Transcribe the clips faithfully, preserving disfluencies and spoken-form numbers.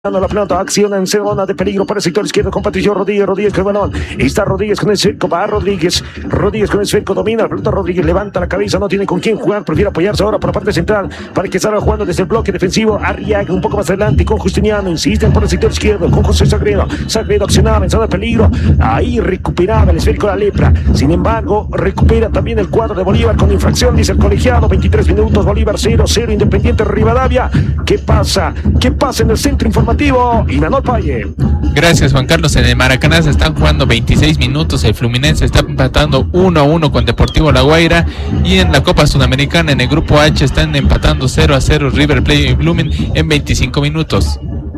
La pelota, acción en zona de peligro para el sector izquierdo con Patricio Rodríguez, Rodríguez con el balón, está Rodríguez con el cerco, va Rodríguez, Rodríguez con el cerco, domina la pelota, Rodríguez levanta la cabeza, no tiene con quién jugar, prefiere apoyarse ahora por la parte central para que salga jugando desde el bloque defensivo, Arriaga un poco más adelante con Justiniano, insisten por el sector izquierdo con José Sagredo, Sagredo accionaba en zona de peligro, ahí recuperaba el esférico de la lepra, sin embargo recupera también el cuadro de Bolívar con infracción, dice el colegiado, veintitrés minutos, Bolívar cero cero, Independiente Rivadavia. ¿Qué pasa? ¿Qué pasa en el centro informativo? Y Manuel Paye. Gracias, Juan Carlos. En el Maracaná se están jugando veintiséis minutos. El Fluminense está empatando uno a uno con Deportivo La Guaira. Y en la Copa Sudamericana, en el Grupo H, están empatando cero a cero River Plate y Blooming en veinticinco minutos.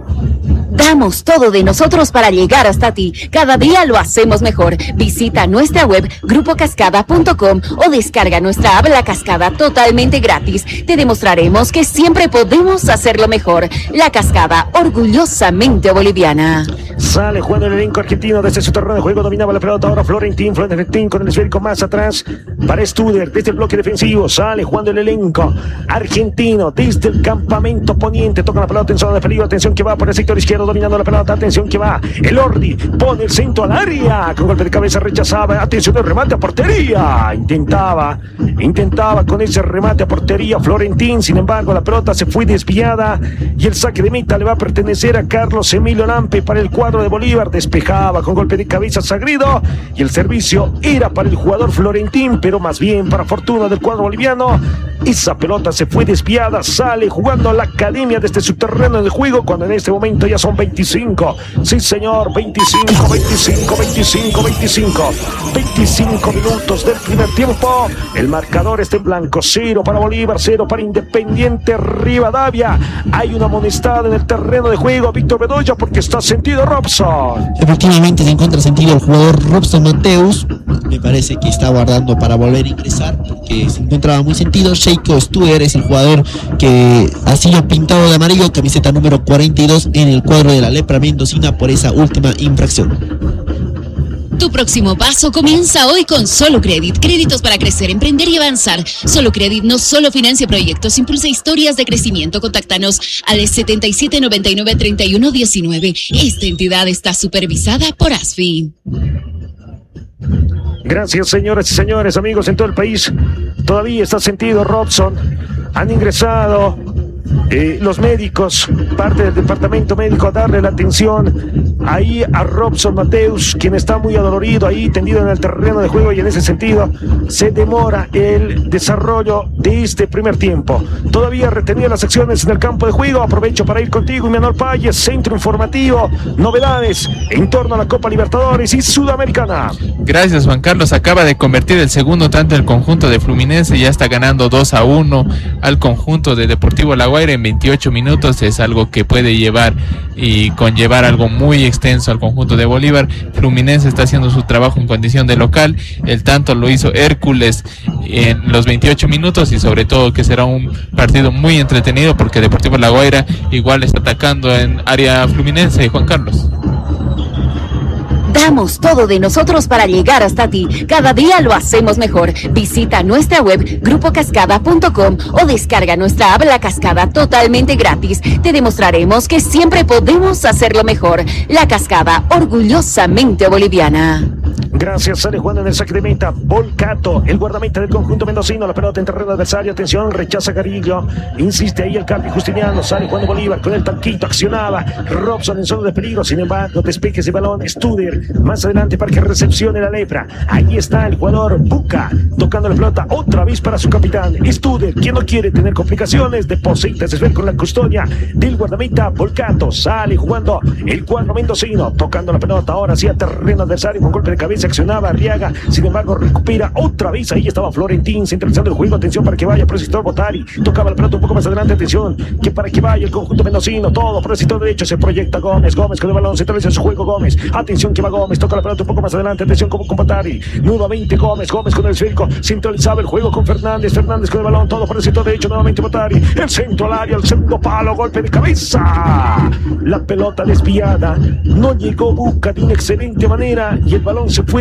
Damos todo de nosotros para llegar hasta ti. Cada día lo hacemos mejor. Visita nuestra web grupo cascada punto com o descarga nuestra app La Cascada totalmente gratis. Te demostraremos que siempre podemos hacerlo mejor. La Cascada, orgullosamente boliviana. Sale jugando el elenco argentino desde su terreno de juego, dominaba la pelota ahora Florentín, Florentín con el esférico más atrás para Studer desde el bloque defensivo, sale jugando el elenco argentino desde el campamento poniente, toca la pelota en zona de peligro, atención que va por el sector izquierdo dominando la pelota, atención que va el Ordi, pone el centro al área, con golpe de cabeza rechazaba, atención el remate a portería, intentaba, intentaba con ese remate a portería Florentín, sin embargo la pelota se fue desviada y el saque de meta le va a pertenecer a Carlos Emilio Lampe para el cuadro de Bolívar, despejaba con golpe de cabeza Sagredo y el servicio era para el jugador Florentín, pero más bien para fortuna del cuadro boliviano, esa pelota se fue desviada, sale jugando a la academia desde su terreno de juego cuando en este momento ya son veinticinco, sí señor, veinticinco, veinticinco, veinticinco, veinticinco, veinticinco minutos del primer tiempo, el marcador está en blanco, cero para Bolívar, cero para Independiente Rivadavia, hay una amonestada en el terreno de juego, Víctor Bedoya porque está sentido Robson. Efectivamente se encuentra sentido el jugador Robson Mateus, me parece que está guardando para volver a ingresar porque se encontraba muy sentido. Sheiko Studer es el jugador que ha sido pintado de amarillo, camiseta número cuarenta y dos en el cuadro de la lepra mendocina por esa última infracción. Tu próximo paso comienza hoy con Solo Credit. Créditos para crecer, emprender y avanzar. Solo Credit no solo financia proyectos, impulsa historias de crecimiento. Contáctanos al setenta y siete noventa y nueve treinta y uno diecinueve. Esta entidad está supervisada por A S F I. Gracias, señoras y señores, amigos en todo el país. Todavía está sentido Robson. Han ingresado eh, los médicos, parte del departamento médico, a darle la atención ahí a Robson Mateus, quien está muy adolorido ahí tendido en el terreno de juego, y en ese sentido se demora el desarrollo de este primer tiempo. Todavía retenía las acciones en el campo de juego. Aprovecho para ir contigo, Manuel Paye, centro informativo, novedades en torno a la Copa Libertadores y Sudamericana. Gracias, Juan Carlos. Acaba de convertir el segundo tanto el conjunto de Fluminense, ya está ganando dos a uno al conjunto de Deportivo La Guaira en veintiocho minutos. Es algo que puede llevar y conllevar algo muy extenso al conjunto de Bolívar. Fluminense está haciendo su trabajo en condición de local, el tanto lo hizo Hércules en los veintiocho minutos, y sobre todo que será un partido muy entretenido porque Deportivo La Guaira igual está atacando en área fluminense. Juan Carlos. Damos todo de nosotros para llegar hasta ti. Cada día lo hacemos mejor. Visita nuestra web grupo cascada punto com o descarga nuestra app La Cascada totalmente gratis. Te demostraremos que siempre podemos hacerlo mejor. La Cascada, orgullosamente boliviana. Gracias, sale jugando en el saque de meta Volcato, el guardameta del conjunto mendocino, la pelota en terreno adversario, atención, rechaza Garillo, insiste ahí el Capi Justiniano, sale jugando Bolívar con el tanquito, accionaba Robson en zona de peligro, sin embargo despeje ese balón, Studer más adelante para que recepcione la lepra, ahí está el jugador Buca, tocando la pelota otra vez para su capitán, Studer, quien no quiere tener complicaciones, deposita ese con la custodia del guardameta Volcato, sale jugando el cuadro mendocino, tocando la pelota ahora sí a terreno adversario con golpe de cabeza, accionaba Arriaga, sin embargo recupera otra vez, ahí estaba Florentín centralizando el juego, atención para que vaya por el sector Botari, tocaba la pelota un poco más adelante, atención, que para que vaya el conjunto mendocino, todo por el sector derecho, se proyecta Gómez, Gómez con el balón, centraliza su juego Gómez, atención que va Gómez, toca la pelota un poco más adelante, atención como con Botari, nuevamente Gómez, Gómez con el esférico, centralizaba el juego con Fernández, Fernández con el balón, todo por el sector derecho, nuevamente Botari, el centro al área, el segundo palo, golpe de cabeza, la pelota desviada, no llegó Buca de una excelente manera y el balón se fue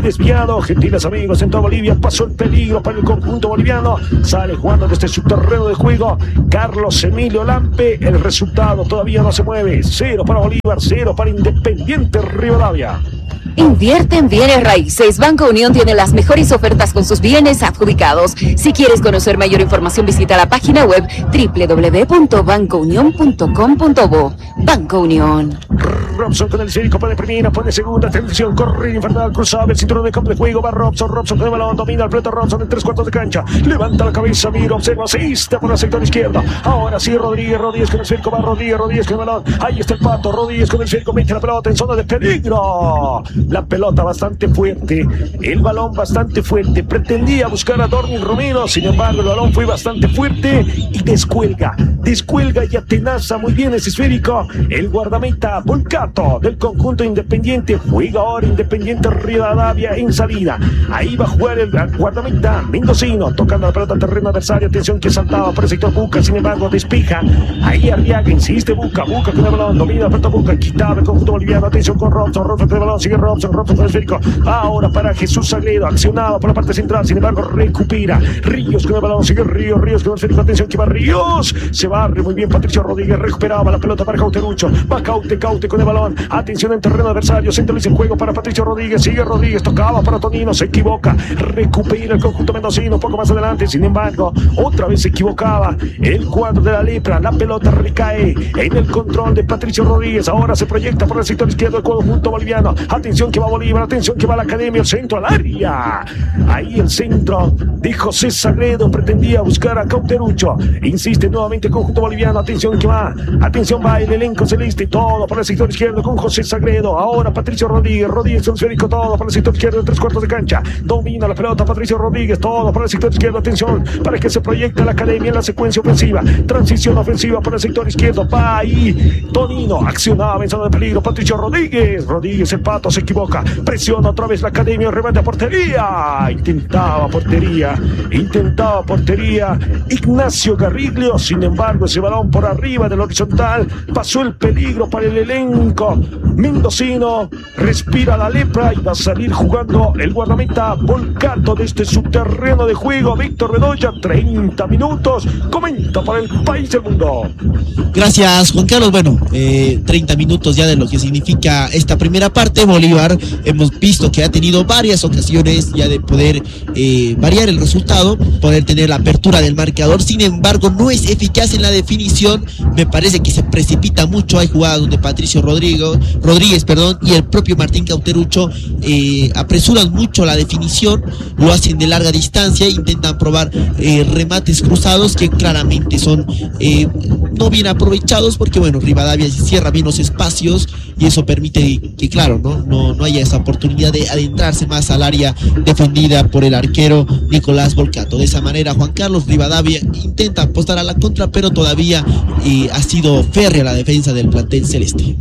fue desviado. Gentiles amigos, en toda Bolivia pasó el peligro para el conjunto boliviano. Sale jugando desde su terreno de juego Carlos Emilio Lampe. El resultado todavía no se mueve. Cero para Bolívar, cero para Independiente Rivadavia. Invierte en bienes raíces. Banco Unión tiene las mejores ofertas con sus bienes adjudicados. Si quieres conocer mayor información, visita la página web doble u doble u doble u punto banco unión punto com punto bo. Banco Unión. Robson con el esférico, pone primera, pone segunda, atención, corre infernal, cruzado el cinturón de campo de juego, va Robson, Robson con el balón, domina el pelota Robson en tres cuartos de cancha, levanta la cabeza, mira, observa, asiste por el sector izquierdo, ahora sí Rodríguez, Rodríguez con el esférico, va Rodríguez, Rodríguez con el balón, ahí está el Pato, Rodríguez con el esférico, mete la pelota en zona de peligro, la pelota bastante fuerte, el balón bastante fuerte, pretendía buscar a Dormin Romero, sin embargo el balón fue bastante fuerte y descuelga, descuelga y atenaza muy bien ese esférico, el guardameta Volcato del conjunto Independiente, juega ahora Independiente Rivadavia en salida, ahí va a jugar el guardameta mendocino, tocando la pelota al terreno adversario, atención que saltaba por el sector Buca, sin embargo despeja, ahí Arriaga, insiste Buca, Buca con el balón, domina la pelota Buca, quitaba el conjunto boliviano, atención con Robson, Robson con el balón, sigue Robson, Robson con el esférico, ahora para Jesús Sagredo, accionado por la parte central, sin embargo recupera, Ríos con el balón, sigue Ríos, Ríos con el esférico, atención que va Ríos, se barre muy bien Patricio Rodríguez, recuperaba la pelota para Cauterucho, va Caute, Caute con el balón, atención en terreno adversario, centraliza el juego para Patricio Rodríguez, sigue Rodríguez, tocaba para Tonino, se equivoca, recupera el conjunto mendocino, un poco más adelante, sin embargo, otra vez se equivocaba, el cuadro de la lepra, la pelota recae en el control de Patricio Rodríguez, ahora se proyecta por el sector izquierdo del conjunto boliviano, atención que va Bolívar, atención que va la academia, el centro al área, ahí el centro de José Sagredo, pretendía buscar a Cauterucho, insiste nuevamente el conjunto boliviano, atención que va, atención va el elenco celeste, todo por el sector izquierdo con José Sagredo, ahora Patricio Rodríguez, Rodríguez con esférico, todo por el sector izquierdo en tres cuartos de cancha, domina la pelota Patricio Rodríguez, todo por el sector izquierdo, atención para que se proyecte la academia en la secuencia ofensiva, transición ofensiva por el sector izquierdo, va ahí Tonino, accionaba en zona de peligro, Patricio Rodríguez, Rodríguez el Pato se equivoca, presiona otra vez la academia, remate a portería, intentaba portería, intentaba portería, Ignacio Garriglio, sin embargo ese balón por arriba del horizontal, pasó el peligro para el elenco mendocino, respira la lepra y va a salir jugando el guardameta Volcato desde su terreno de juego, Víctor Bedoya, treinta minutos, comenta para el país del mundo. Gracias Juan Carlos, bueno, eh, treinta minutos ya de lo que significa esta primera parte. Bolívar hemos visto que ha tenido varias ocasiones ya de poder eh, variar el resultado, poder tener la apertura del marcador, sin embargo no es eficaz en la definición, me parece que se precipita mucho, hay jugadas donde Patricio Rodrigo, Rodríguez perdón, y el propio Martín Cauterucho eh, apresuran mucho la definición, lo hacen de larga distancia, intentan probar eh, remates cruzados que claramente son eh, no bien aprovechados porque bueno, Rivadavia cierra bien los espacios y eso permite que claro, no, no, no haya esa oportunidad de adentrarse más al área defendida por el arquero Nicolás Volcato. De esa manera Juan Carlos, Rivadavia intenta apostar a la contra, pero todavía eh, ha sido férrea la defensa del plantel celeste.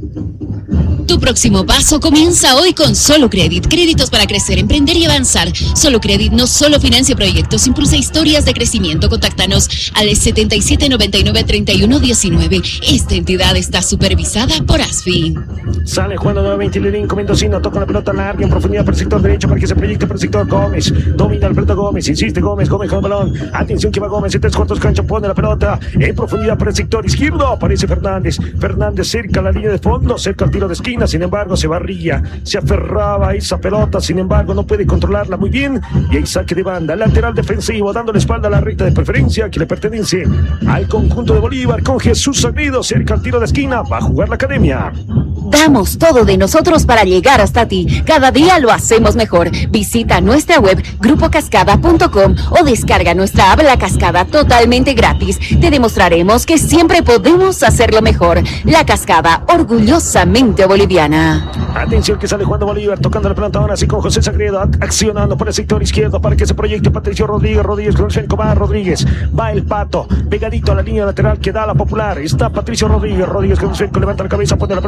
Tu próximo paso comienza hoy con Solo Credit. Créditos para crecer, emprender y avanzar. Solo Credit no solo financia proyectos, impulsa historias de crecimiento. Contáctanos al setenta y siete noventa y nueve treinta y uno diecinueve. Esta entidad está supervisada por A S F I. Sale jugando nuevamente el elenco mendocino, toca la pelota larga en profundidad por el sector derecho para que se proyecte por el sector Gómez. Domina el pelota Gómez, insiste Gómez, Gómez con el balón. Atención que va Gómez en tres cuartos cancha, pone la pelota en profundidad por el sector izquierdo. Aparece Fernández, Fernández cerca a la línea de fondo, cerca al tiro de esquina. Sin embargo se barría, se aferraba a esa pelota, sin embargo no puede controlarla muy bien y hay saque de banda, lateral defensivo dando la espalda a la recta de preferencia que le pertenece al conjunto de Bolívar con Jesús Sagredo cerca al tiro de esquina, va a jugar la academia. Damos todo de nosotros para llegar hasta ti. Cada día lo hacemos mejor. Visita nuestra web grupo cascada punto com o descarga nuestra app La Cascada totalmente gratis. Te demostraremos que siempre podemos hacerlo mejor. La Cascada, orgullosamente boliviana. Atención que sale jugando Bolívar, tocando la pelota ahora así con José Sagredo, accionando por el sector izquierdo para que se proyecte Patricio Rodríguez, Rodríguez con el centro, va Rodríguez, va el Pato, pegadito a la línea lateral que da la Popular, está Patricio Rodríguez, Rodríguez con el centro, levanta la cabeza, pone la pelota en área,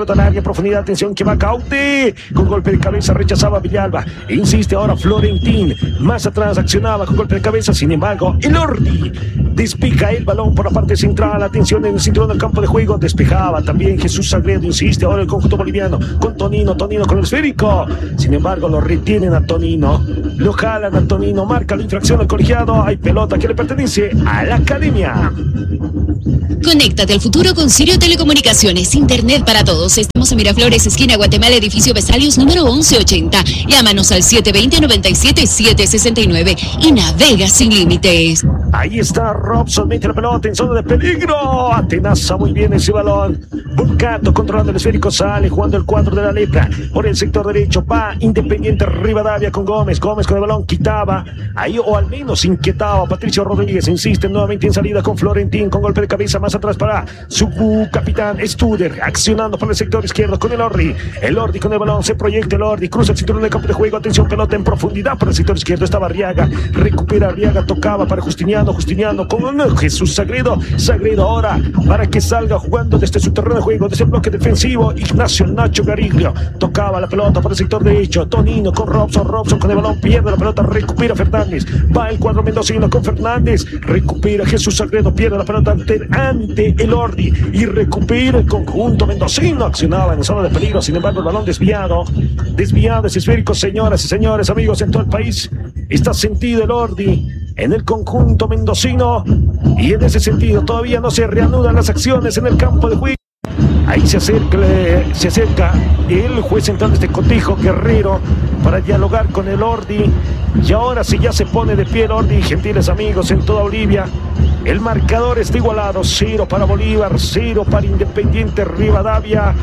profundidad. Atención que va Caute. Con golpe de cabeza rechazaba Villalba. Insiste ahora Florentín. Más atrás accionaba con golpe de cabeza. Sin embargo, Elordi despeja el balón por la parte central. Atención en el cinturón del campo de juego. Despejaba también Jesús Sagredo. Insiste ahora el conjunto boliviano con Tonino. Tonino con el esférico. Sin embargo, lo retienen a Tonino. Lo jalan a Tonino. Marca la infracción al colegiado. Hay pelota que le pertenece a la academia. Conéctate al futuro con Sirio Telecomunicaciones, internet para todos. Estamos en Miraflores, esquina Guatemala, edificio Vesalius, número once ochenta. Llámanos al siete dos cero, nueve siete, siete seis nueve y navega sin límites. Ahí está Robson, mete la pelota en zona de peligro. Atenaza muy bien ese balón. Volcato controlando el esférico, sale jugando el cuadro de la Lepra. Por el sector derecho va Independiente Rivadavia con Gómez. Gómez con el balón quitaba. Ahí o al menos inquietaba. Patricio Rodríguez insiste nuevamente en salida con Florentín. Con golpe de cabeza más atrás para su capitán Studer. Accionando por el sector izquierdo con el Ordi. El Ordi con el balón se proyecta el Ordi. Cruza el cinturón del campo de juego. Atención, pelota en profundidad por el sector izquierdo. Estaba Arriaga. Recupera Arriaga. Tocaba para Justiniano. Justiniano con Jesús Sagredo. Sagredo ahora para que salga jugando desde su terreno de juego, desde el bloque defensivo. Ignacio Nacho Gariglio tocaba la pelota por el sector derecho. Tonino con Robson. Robson con el balón pierde la pelota. Recupera Fernández. Va el cuadro mendocino con Fernández. Recupera Jesús Sagredo. Pierde la pelota ante, ante el Ordi y recupera el conjunto mendocino. Accionaba en la zona de peligro. Sin embargo, el balón desviado. Desviado ese esférico, señoras y señores, amigos en todo el país. Está sentido el Ordi en el conjunto mendocino y en ese sentido todavía no se reanudan las acciones en el campo de juego. Ahí se acerca, se acerca el juez central de este Cotejo, Guerrero, para dialogar con el Ordi. Y ahora sí ya se pone de pie el Ordi, gentiles amigos en toda Bolivia. El marcador está igualado, cero para Bolívar, cero para Independiente Rivadavia.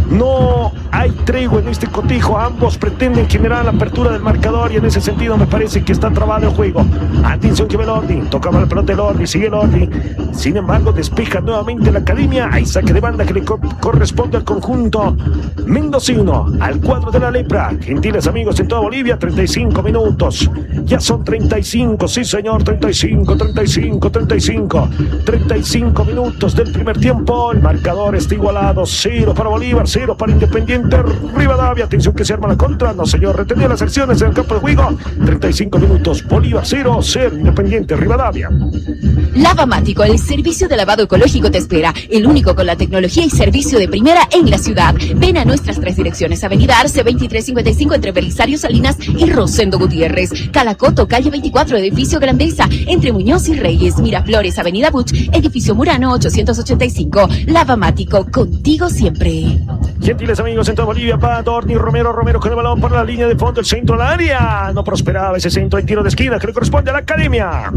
No hay tregua en este cotejo, ambos pretenden generar la apertura del marcador y en ese sentido me parece que está trabado el juego. Atención que ve el Ordi, tocaba la pelota el Ordi, sigue el Ordi. Sin embargo, despeja nuevamente la academia. Hay saque de banda que le co corresponde al conjunto mendocino, al cuadro de la Lepra. Gentiles amigos en toda Bolivia, treinta y cinco minutos. Ya son treinta y cinco, sí señor, treinta y cinco, treinta y cinco, treinta y cinco. treinta y cinco minutos del primer tiempo. El marcador está igualado, cero para Bolívar, cero para Independiente Rivadavia. Atención que se arma la contra. No señor, retenía las acciones en el campo de juego. treinta y cinco minutos, Bolívar cero, cero Independiente Rivadavia. Lavamático, el servicio de lavado ecológico te espera. El único con la tecnología y servicio de primera en la ciudad. Ven a nuestras tres direcciones. Avenida Arce veintitrés cincuenta y cinco entre Belisario Salinas y Rosendo Gutiérrez. Calacoto, calle veinticuatro, edificio Grandeza, entre Muñoz y Reyes. Miraflores, avenida Buch, edificio Murano ochocientos ochenta y cinco. Lavamático, contigo siempre. Gentiles amigos en toda Bolivia, va Dorni Romero, Romero con el balón por la línea de fondo, el centro al área. No prosperaba ese centro en tiro de esquina que le corresponde a la academia.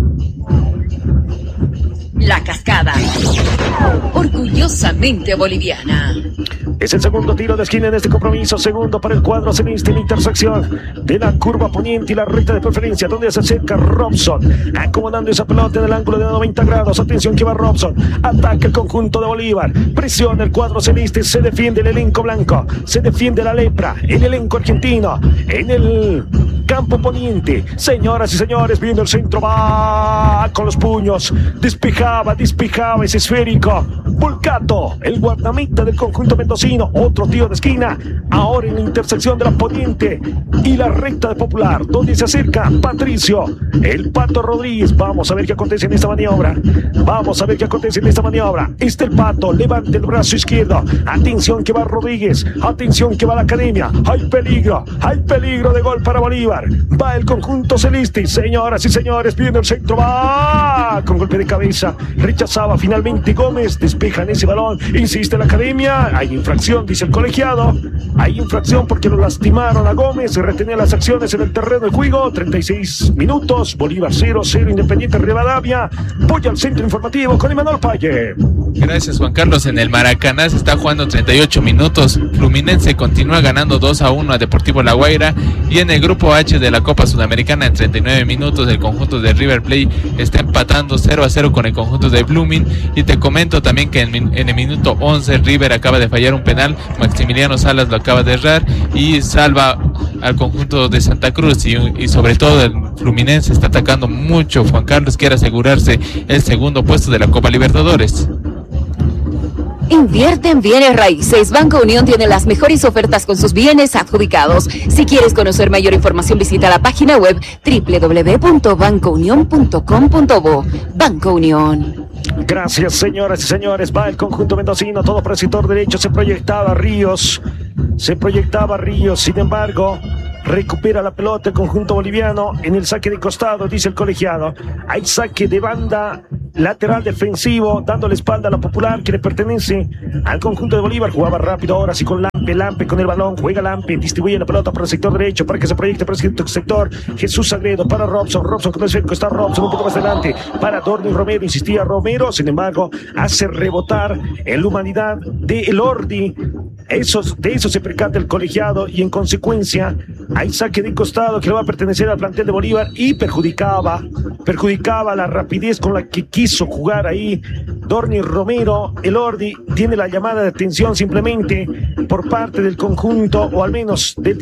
La Cascada, orgullosamente boliviana. Es el segundo tiro de esquina en este compromiso, segundo para el cuadro celeste en la intersección de la curva poniente y la recta de preferencia, donde se acerca Robson, acomodando esa pelota en el ángulo de noventa grados. Atención que va Robson, ataca el conjunto de Bolívar, presiona el cuadro celeste, se defiende el elenco blanco, se defiende la Lepra, el elenco argentino, en el campo poniente. Señoras y señores, viene el centro, va con los puños, despejaba, despejaba ese esférico. Volcato, el guardameta del conjunto mendocino, otro tiro de esquina, ahora en la intersección de la poniente y la recta de Popular, donde se acerca Patricio, el Pato Rodríguez. Vamos a ver qué acontece en esta maniobra, vamos a ver qué acontece en esta maniobra. Este el Pato, levanta el brazo izquierdo, atención que va Rodríguez, atención que va la academia, hay peligro, hay peligro de gol para Bolívar, va el conjunto celeste. Señoras y señores, viene el centro, va con golpe de cabeza, rechazaba finalmente Gómez, despejan ese balón, insiste la academia. Hay infracción, dice el colegiado, hay infracción porque lo lastimaron a Gómez, retenía las acciones en el terreno de juego. Treinta y seis minutos, Bolívar cero, cero Independiente Rivadavia. Voy al centro informativo con Emanuel Paye. Gracias Juan Carlos. En el Maracaná se está jugando treinta y ocho minutos, Fluminense continúa ganando dos a uno a Deportivo La Guaira, y en el grupo H de la Copa Sudamericana en treinta y nueve minutos el conjunto de River Plate está empatando cero a cero con el conjunto de Blooming. Y te comento también que en, en el minuto once River acaba de fallar un penal, Maximiliano Salas lo acaba de errar y salva al conjunto de Santa Cruz, y, y sobre todo el Fluminense está atacando mucho, Juan Carlos, quiere asegurarse el segundo puesto de la Copa Libertadores. Invierte en bienes raíces. Banco Unión tiene las mejores ofertas con sus bienes adjudicados. Si quieres conocer mayor información, visita la página web doble u doble u doble u punto banco unión punto com punto bo. Banco Unión. Gracias, señoras y señores. Va el conjunto mendocino, todo por el sector derecho. Se proyectaba Ríos. Se proyectaba Ríos. Sin embargo, recupera la pelota el conjunto boliviano en el saque de costado, dice el colegiado. Hay saque de banda lateral defensivo, dando la espalda a la Popular, que le pertenece al conjunto de Bolívar. Jugaba rápido ahora sí con Lampe, Lampe con el balón, juega Lampe, distribuye la pelota por el sector derecho para que se proyecte por el sector. Jesús Sagredo para Robson, Robson con el centro, está Robson un poco más adelante para Dorni Romero, insistía Romero, sin embargo hace rebotar en la humanidad de El Ordi. Esos, de eso se percata el colegiado y en consecuencia hay saque de costado que le va a pertenecer al plantel de Bolívar y perjudicaba, perjudicaba la rapidez con la que quiso jugar ahí Dorni Romero. El Ordi tiene la llamada de atención simplemente por parte del conjunto, o al menos del,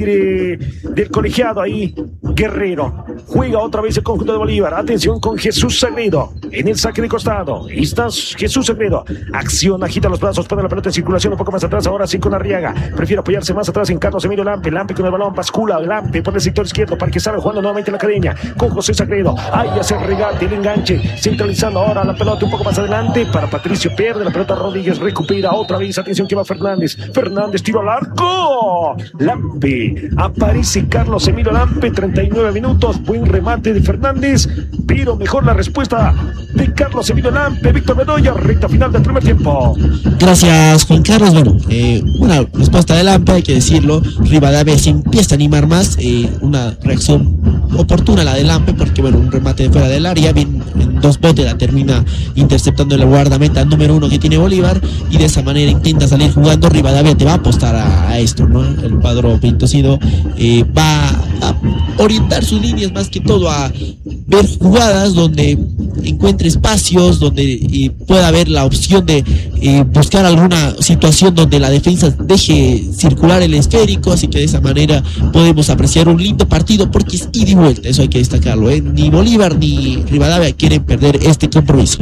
del colegiado ahí, Guerrero. Juega otra vez el conjunto de Bolívar. Atención con Jesús Sagredo en el saque de costado. Ahí está Jesús Sagredo. Acción, agita los brazos, pone la pelota en circulación un poco más atrás. Ahora sí con Arriaga. Prefiere apoyarse más atrás en Carlos Emilio Lampe. Lampe con el balón, bascula Lampe por el sector izquierdo para que salga jugando nuevamente en la academia con José Sagredo. Ahí hace el regate, el enganche, centralizando ahora la pelota un poco más adelante para Patricio. Pierde la pelota, Rodríguez recupera otra vez. Atención que va Fernández. Fernández, tiro al arco. Lampe. Aparece Carlos Emilio Lampe. treinta y nueve minutos. Buen remate de Fernández, pero mejor la respuesta de Carlos Emilio Lampe. Víctor Bedoya, recta final del primer tiempo. Gracias, Juan Carlos. Bueno, eh, una respuesta de Lampe, hay que decirlo. Rivadavia se empieza a animar más. Eh, una reacción oportuna la de Lampe, porque bueno, un remate de fuera del área, bien en dos botes la termina interceptando el guardameta número uno que tiene Bolívar, y de esa manera intenta salir jugando. Rivadavia te va a apostar a, a esto, ¿no? El cuadro pintocido eh, va a orientar sus líneas más que todo a ver jugadas donde encuentre espacios, donde eh, pueda haber la opción de eh, buscar alguna situación donde la defensa deje circular el esférico, así que de esa manera podemos apreciar un lindo partido, porque es ida y vuelta, eso hay que destacarlo, ¿eh? Ni Bolívar ni Rivadavia quieren perder este compromiso.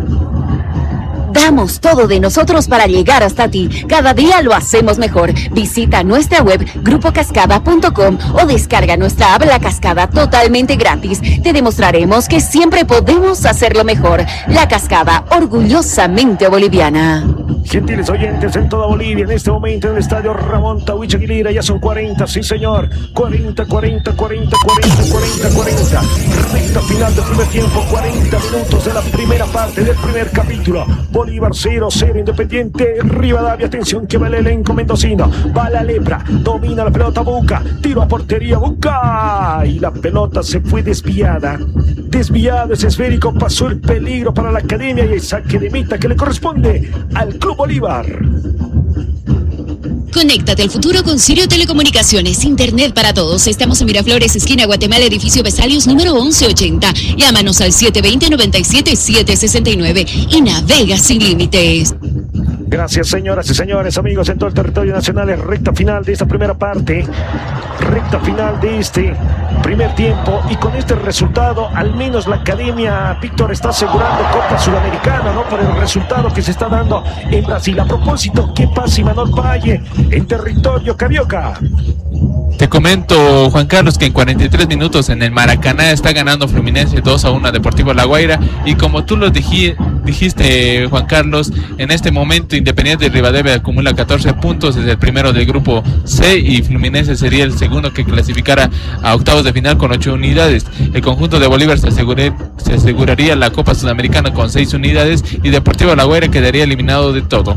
Damos todo de nosotros para llegar hasta ti. Cada día lo hacemos mejor. Visita nuestra web grupo cascada punto com o descarga nuestra app La Cascada totalmente gratis. Te demostraremos que siempre podemos hacerlo mejor. La Cascada, orgullosamente boliviana. Gentiles oyentes en toda Bolivia, en este momento en el estadio Ramón Tawich Aguilera, ya son cuarenta, sí señor, cuarenta, cuarenta, cuarenta, cuarenta, cuarenta, cuarenta, recta final del primer tiempo, cuarenta minutos de la primera parte del primer capítulo. Bolívar cero cero, Independiente Rivadavia. Atención que va el elenco mendocino, va la lepra, domina la pelota Buca, tiro a portería Buca, y la pelota se fue desviada, desviado ese esférico, pasó el peligro para la academia y el saque de meta que le corresponde al Club Bolívar. Conéctate al futuro con Sirio Telecomunicaciones, Internet para todos. Estamos en Miraflores, esquina Guatemala, edificio Vesalius, número once ochenta. Llámanos al siete dos cero, nueve siete, siete seis nueve y navega sin límites. Gracias, señoras y señores, amigos en todo el territorio nacional. Es recta final de esta primera parte, recta final de este primer tiempo, y con este resultado al menos la academia, Víctor, está asegurando Copa Sudamericana, ¿no? Por el resultado que se está dando en Brasil. A propósito, ¿qué pasa, Imanol Valle, en territorio carioca? Te comento, Juan Carlos, que en cuarenta y tres minutos en el Maracaná está ganando Fluminense dos a uno a Deportivo La Guaira, y como tú lo dij- dijiste, Juan Carlos, en este momento Independiente Rivadavia acumula catorce puntos, es el primero del grupo C, y Fluminense sería el segundo que clasificara a octavos de final con ocho unidades. El conjunto de Bolívar se, asegure, se aseguraría la Copa Sudamericana con seis unidades, y Deportivo La Guaira quedaría eliminado de todo.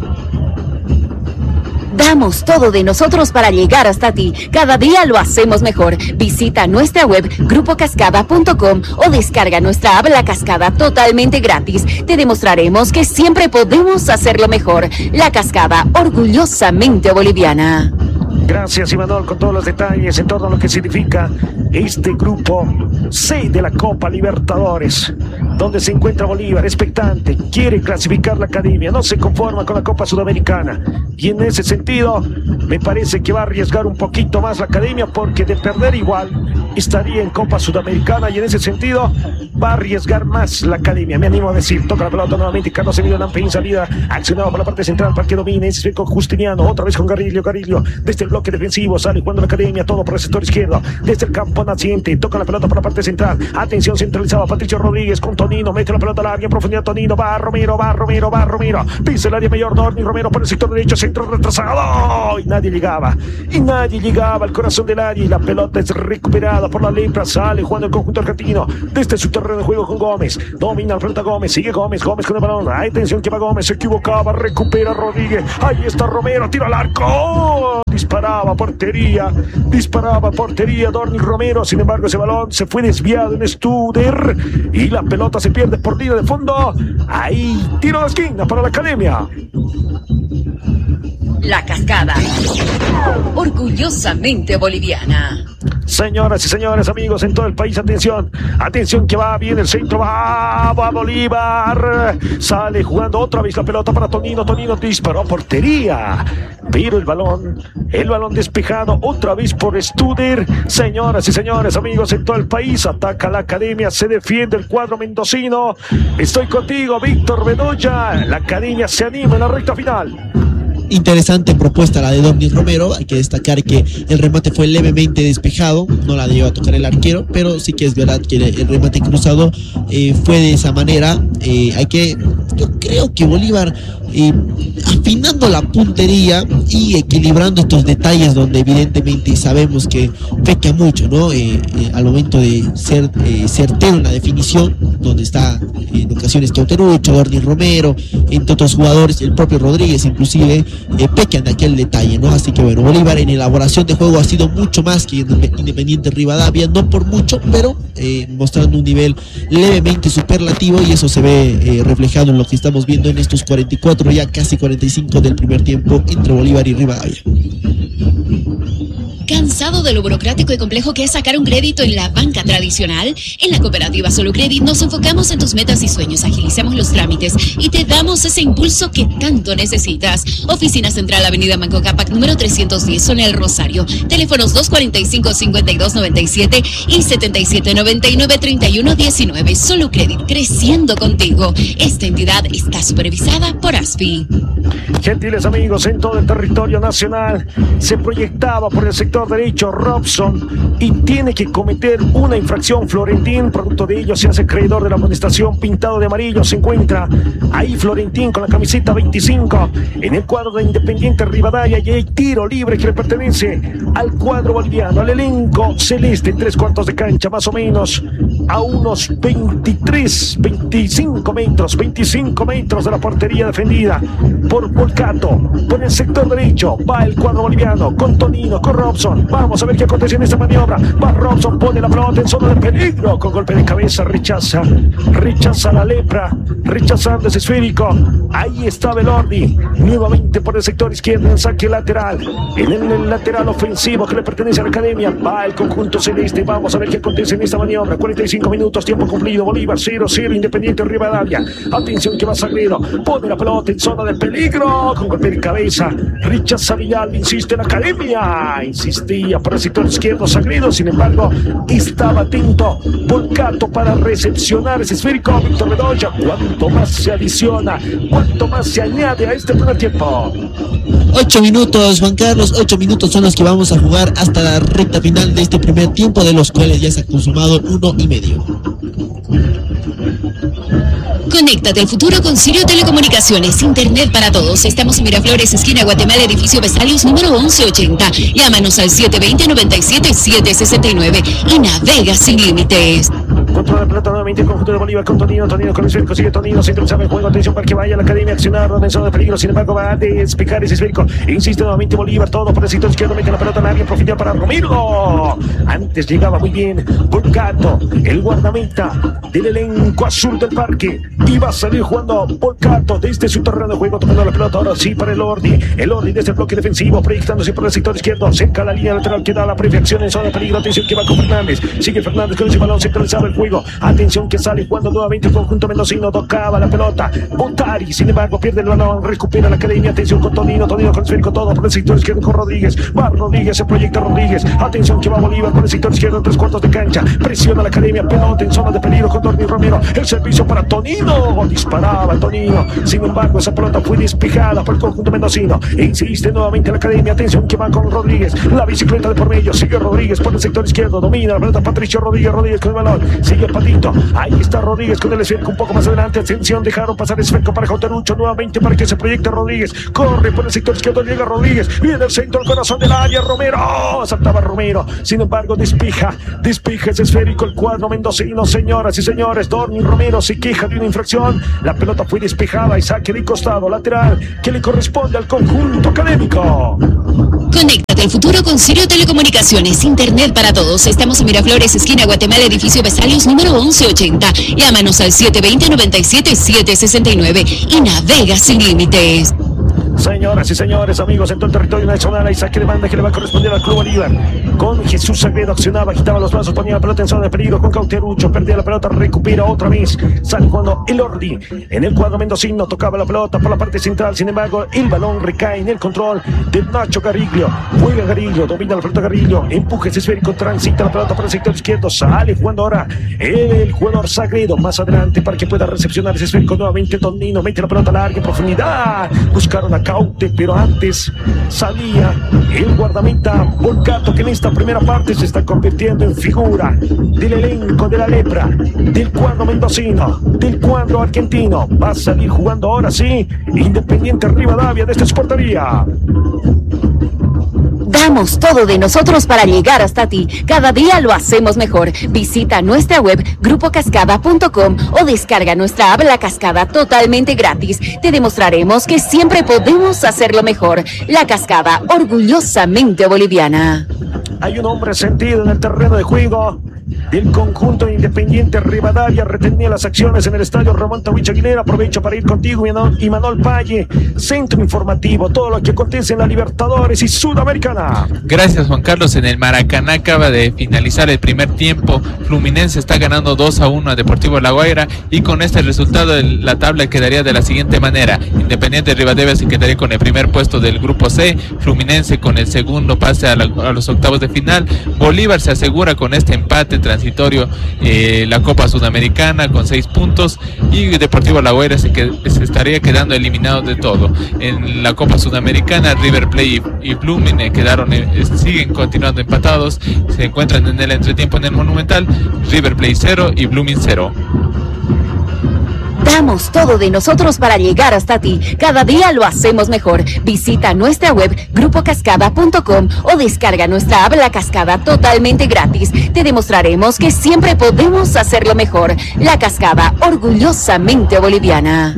Damos todo de nosotros para llegar hasta ti. Cada día lo hacemos mejor. Visita nuestra web grupo cascada punto com o descarga nuestra app La Cascada totalmente gratis. Te demostraremos que siempre podemos hacerlo mejor. La Cascada, orgullosamente boliviana. Gracias, Imanol, con todos los detalles en torno a lo que significa este grupo C de la Copa Libertadores. donde se encuentra Bolívar, expectante, quiere clasificar la academia, no se conforma con la Copa Sudamericana, y en ese sentido me parece que va a arriesgar un poquito más la academia, porque de perder igual estaría en Copa Sudamericana, y en ese sentido va a arriesgar más la academia, me animo a decir. Toca la pelota nuevamente Carlos Emilio Lampe en salida, accionado por la parte central para que domine, ese con Justiniano, otra vez con Garillo, Garillo desde el bloque defensivo, sale jugando la academia, todo por el sector izquierdo, desde el campo naciente, toca la pelota por la parte central, atención centralizada, Patricio Rodríguez con Tonino, mete la pelota larga en profundidad, Tonino, va Romero, va Romero, va Romero, pisa el área mayor, Dorni Romero por el sector derecho, centro retrasado, y nadie llegaba, y nadie llegaba al corazón del área, y la pelota es recuperada por la Lepra, sale jugando el conjunto argentino, desde su terreno de juego con Gómez, domina la pelota Gómez, sigue Gómez, Gómez con el balón, hay atención que va Gómez, se equivocaba, recupera Rodríguez, ahí está Romero, tira al arco, disparaba portería, disparaba portería Dorni Romero, sin embargo ese balón se fue desviado en Studer, y la pelota se pierde por línea de fondo, ahí tiro de esquina para la academia. La Cascada, orgullosamente boliviana. Señoras y señores, amigos en todo el país, atención, atención que va bien el centro, va, va Bolívar, sale jugando otra vez la pelota para Tonino, Tonino disparó a portería, pero el balón, el balón despejado otra vez por Studer. Señoras y señores, amigos en todo el país, ataca la academia, se defiende el cuadro mendocino, estoy contigo Víctor Bedoya, la academia se anima en la recta final. Interesante propuesta la de Dorni Romero, hay que destacar que el remate fue levemente despejado, no la llegó a tocar el arquero, pero sí que es verdad que el remate cruzado eh, fue de esa manera. Eh, hay que, yo creo que Bolívar eh, afinando la puntería y equilibrando estos detalles donde evidentemente sabemos que peca mucho, ¿no? Eh, eh, al momento de ser eh, certero en la definición, donde está eh, en ocasiones Cauterucho, Dorni Romero, entre otros jugadores, el propio Rodríguez inclusive, Eh, pecan de aquel detalle, ¿no? Así que bueno, Bolívar en elaboración de juego ha sido mucho más que Independiente Rivadavia, no por mucho, pero eh, mostrando un nivel levemente superlativo, y eso se ve eh, reflejado en lo que estamos viendo en estos cuarenta y cuatro, ya casi cuarenta y cinco del primer tiempo entre Bolívar y Rivadavia. ¿Cansado de lo burocrático y complejo que es sacar un crédito en la banca tradicional? En la cooperativa Solo Credit nos enfocamos en tus metas y sueños, agilizamos los trámites y te damos ese impulso que tanto necesitas. Oficina Central, Avenida Manco Cápac, número trescientos diez, zona El Rosario. Teléfonos dos cuarenta y cinco, cincuenta y dos noventa y siete y setenta y siete noventa y nueve, treinta y uno diecinueve. Solo Credit, creciendo contigo. Esta entidad está supervisada por A S F I. Gentiles amigos, en todo el territorio nacional se proyectaba por el sector derecho Robson, y tiene que cometer una infracción Florentín, producto de ello se hace acreedor de la amonestación, pintado de amarillo se encuentra ahí Florentín con la camiseta veinticinco en el cuadro de Independiente Rivadavia, y hay tiro libre que le pertenece al cuadro boliviano, al elenco celeste, en tres cuartos de cancha más o menos, a unos veintitrés, veinticinco metros, veinticinco metros de la portería defendida por Volcato. Por el sector derecho va el cuadro boliviano con Tonino, con Robson. Vamos a ver qué acontece en esta maniobra. Va Robson, pone la pelota en zona de peligro, con golpe de cabeza rechaza, rechaza la Lepra, rechazando ese esférico. Ahí está Belordi, nuevamente por el sector izquierdo en saque lateral, en el, el lateral ofensivo que le pertenece a la academia. Va el conjunto celeste, vamos a ver qué acontece en esta maniobra. Cuarenta y cinco minutos, tiempo cumplido. Bolívar cero cero, Independiente Rivadavia. Atención que va Sagredo, pone la pelota en zona de peligro, con golpe de cabeza rechaza Vidal, insiste la academia, insistía por el sector izquierdo Sagredo, sin embargo estaba atento Volcato para recepcionar ese esférico. Víctor Bedoya, cuánto más se adiciona, cuánto más se añade a este primer tiempo. Ocho minutos, Juan Carlos, ocho minutos son los que vamos a jugar hasta la recta final de este primer tiempo, de los cuales ya se ha consumado uno y medio. Conéctate al futuro con Sirio Telecomunicaciones, internet para todos. Estamos en Miraflores, esquina Guatemala, edificio Vesalius, número once ochenta. Llámanos al siete dos cero, noventa y siete, siete sesenta y nueve y navega sin límites. Controla la pelota nuevamente el conjunto de Bolívar con Tonino, Tonino con el esférico, sigue Tonino, centralizado el juego, atención para que vaya a la academia a accionar, donde en zona de peligro, sin embargo va a despejar ese esférico, insiste nuevamente Bolívar, todo por el sector izquierdo, mete la pelota en área en profundidad para Romero, antes llegaba muy bien Volcato, el guardameta del elenco azul del parque, y va a salir jugando Volcato desde su terreno de juego, tomando la pelota, ahora sí para el Ordi, el Ordi desde el bloque defensivo, proyectándose por el sector izquierdo, cerca a la línea lateral que da la perfección en zona de peligro, atención que va con Fernández, sigue Fernández con ese balón centralizado el juego, atención Atención que sale jugando nuevamente el conjunto mendocino. Tocaba la pelota. Botari, sin embargo, pierde el balón. Recupera la academia. Atención con Tonino. Tonino con el esférico todo por el sector izquierdo con Rodríguez. Va Rodríguez, se proyecta Rodríguez. Atención que va Bolívar por el sector izquierdo en tres cuartos de cancha. Presiona la academia. Pelota en zona de peligro con Dorni Romero. El servicio para Tonino. Disparaba Tonino. Sin embargo, esa pelota fue despejada por el conjunto mendocino. Insiste nuevamente la academia. Atención que va con Rodríguez. La bicicleta de por medio. Sigue Rodríguez por el sector izquierdo. Domina la pelota Patricio Rodríguez. Rodríguez con el balón. Sigue Patito. Ahí está Rodríguez con el esférico un poco más adelante. Atención, dejaron pasar el esférico para Joterucho. Nuevamente para que se proyecte Rodríguez. Corre por el sector izquierdo. Llega Rodríguez. Viene el centro, el corazón del área. Romero. Oh, saltaba Romero. Sin embargo, despeja. Despeja ese esférico el cuadro mendocino. Señoras y señores, Dorni Romero se queja de una infracción. La pelota fue despejada y saque de costado lateral que le corresponde al conjunto académico. Conéctate al futuro con Sirio Telecomunicaciones, internet para todos. Estamos en Miraflores, esquina Guatemala, edificio Vesalios, número once ochenta. Llámanos al siete veinte, noventa y siete, setecientos sesenta y nueve y navega sin límites. Señoras y señores, amigos, en todo el territorio nacional hay saque de banda que le va a corresponder al Club Bolívar. Con Jesús Sagredo accionaba, agitaba los brazos, ponía la pelota en zona de peligro con Cauterucho, perdía la pelota, recupera otra vez. Sale jugando el Ordi en el cuadro mendocino, tocaba la pelota por la parte central, sin embargo, el balón recae en el control de Nacho Garriglio. Juega Garriglio, domina la pelota Garriglio, empuja ese esférico, transita la pelota para el sector izquierdo, sale jugando ahora el jugador Sagredo más adelante para que pueda recepcionar ese esférico nuevamente. Tonino mete la pelota larga en profundidad, buscaron a Caute, pero antes salía el guardameta Volcato, que en esta primera parte se está convirtiendo en figura del elenco de la lepra, del cuadro mendocino, del cuadro argentino. Va a salir jugando ahora sí Independiente Rivadavia desde su portería. Damos todo de nosotros para llegar hasta ti. Cada día lo hacemos mejor. Visita nuestra web grupo cascada punto com o descarga nuestra app La Cascada totalmente gratis. Te demostraremos que siempre podemos hacerlo mejor. La Cascada, orgullosamente boliviana. Hay un hombre sentido en el terreno de juego del conjunto Independiente Rivadavia. Retenía las acciones en el estadio Ramón Tawich Aguilera. Aprovecho para ir contigo, y Manuel Valle, centro informativo, todo lo que acontece en la Libertadores y Sudamericana. Gracias, Juan Carlos. En el Maracaná acaba de finalizar el primer tiempo. Fluminense está ganando dos a uno a Deportivo La Guaira, y con este resultado la tabla quedaría de la siguiente manera: Independiente Rivadavia se quedaría con el primer puesto del grupo C, Fluminense con el segundo pase a, la, a los octavos de final, Bolívar se asegura con este empate transitorio eh, la Copa Sudamericana con seis puntos, y Deportivo La Guaira se, que, se estaría quedando eliminado de todo. En la Copa Sudamericana, River Plate y, y Blooming eh, quedaron eh, siguen continuando empatados, se encuentran en el entretiempo en el Monumental, River Plate cero y Blooming cero. Damos todo de nosotros para llegar hasta ti. Cada día lo hacemos mejor. Visita nuestra web grupo cascada punto com o descarga nuestra app La Cascada totalmente gratis. Te demostraremos que siempre podemos hacerlo mejor. La Cascada, orgullosamente boliviana.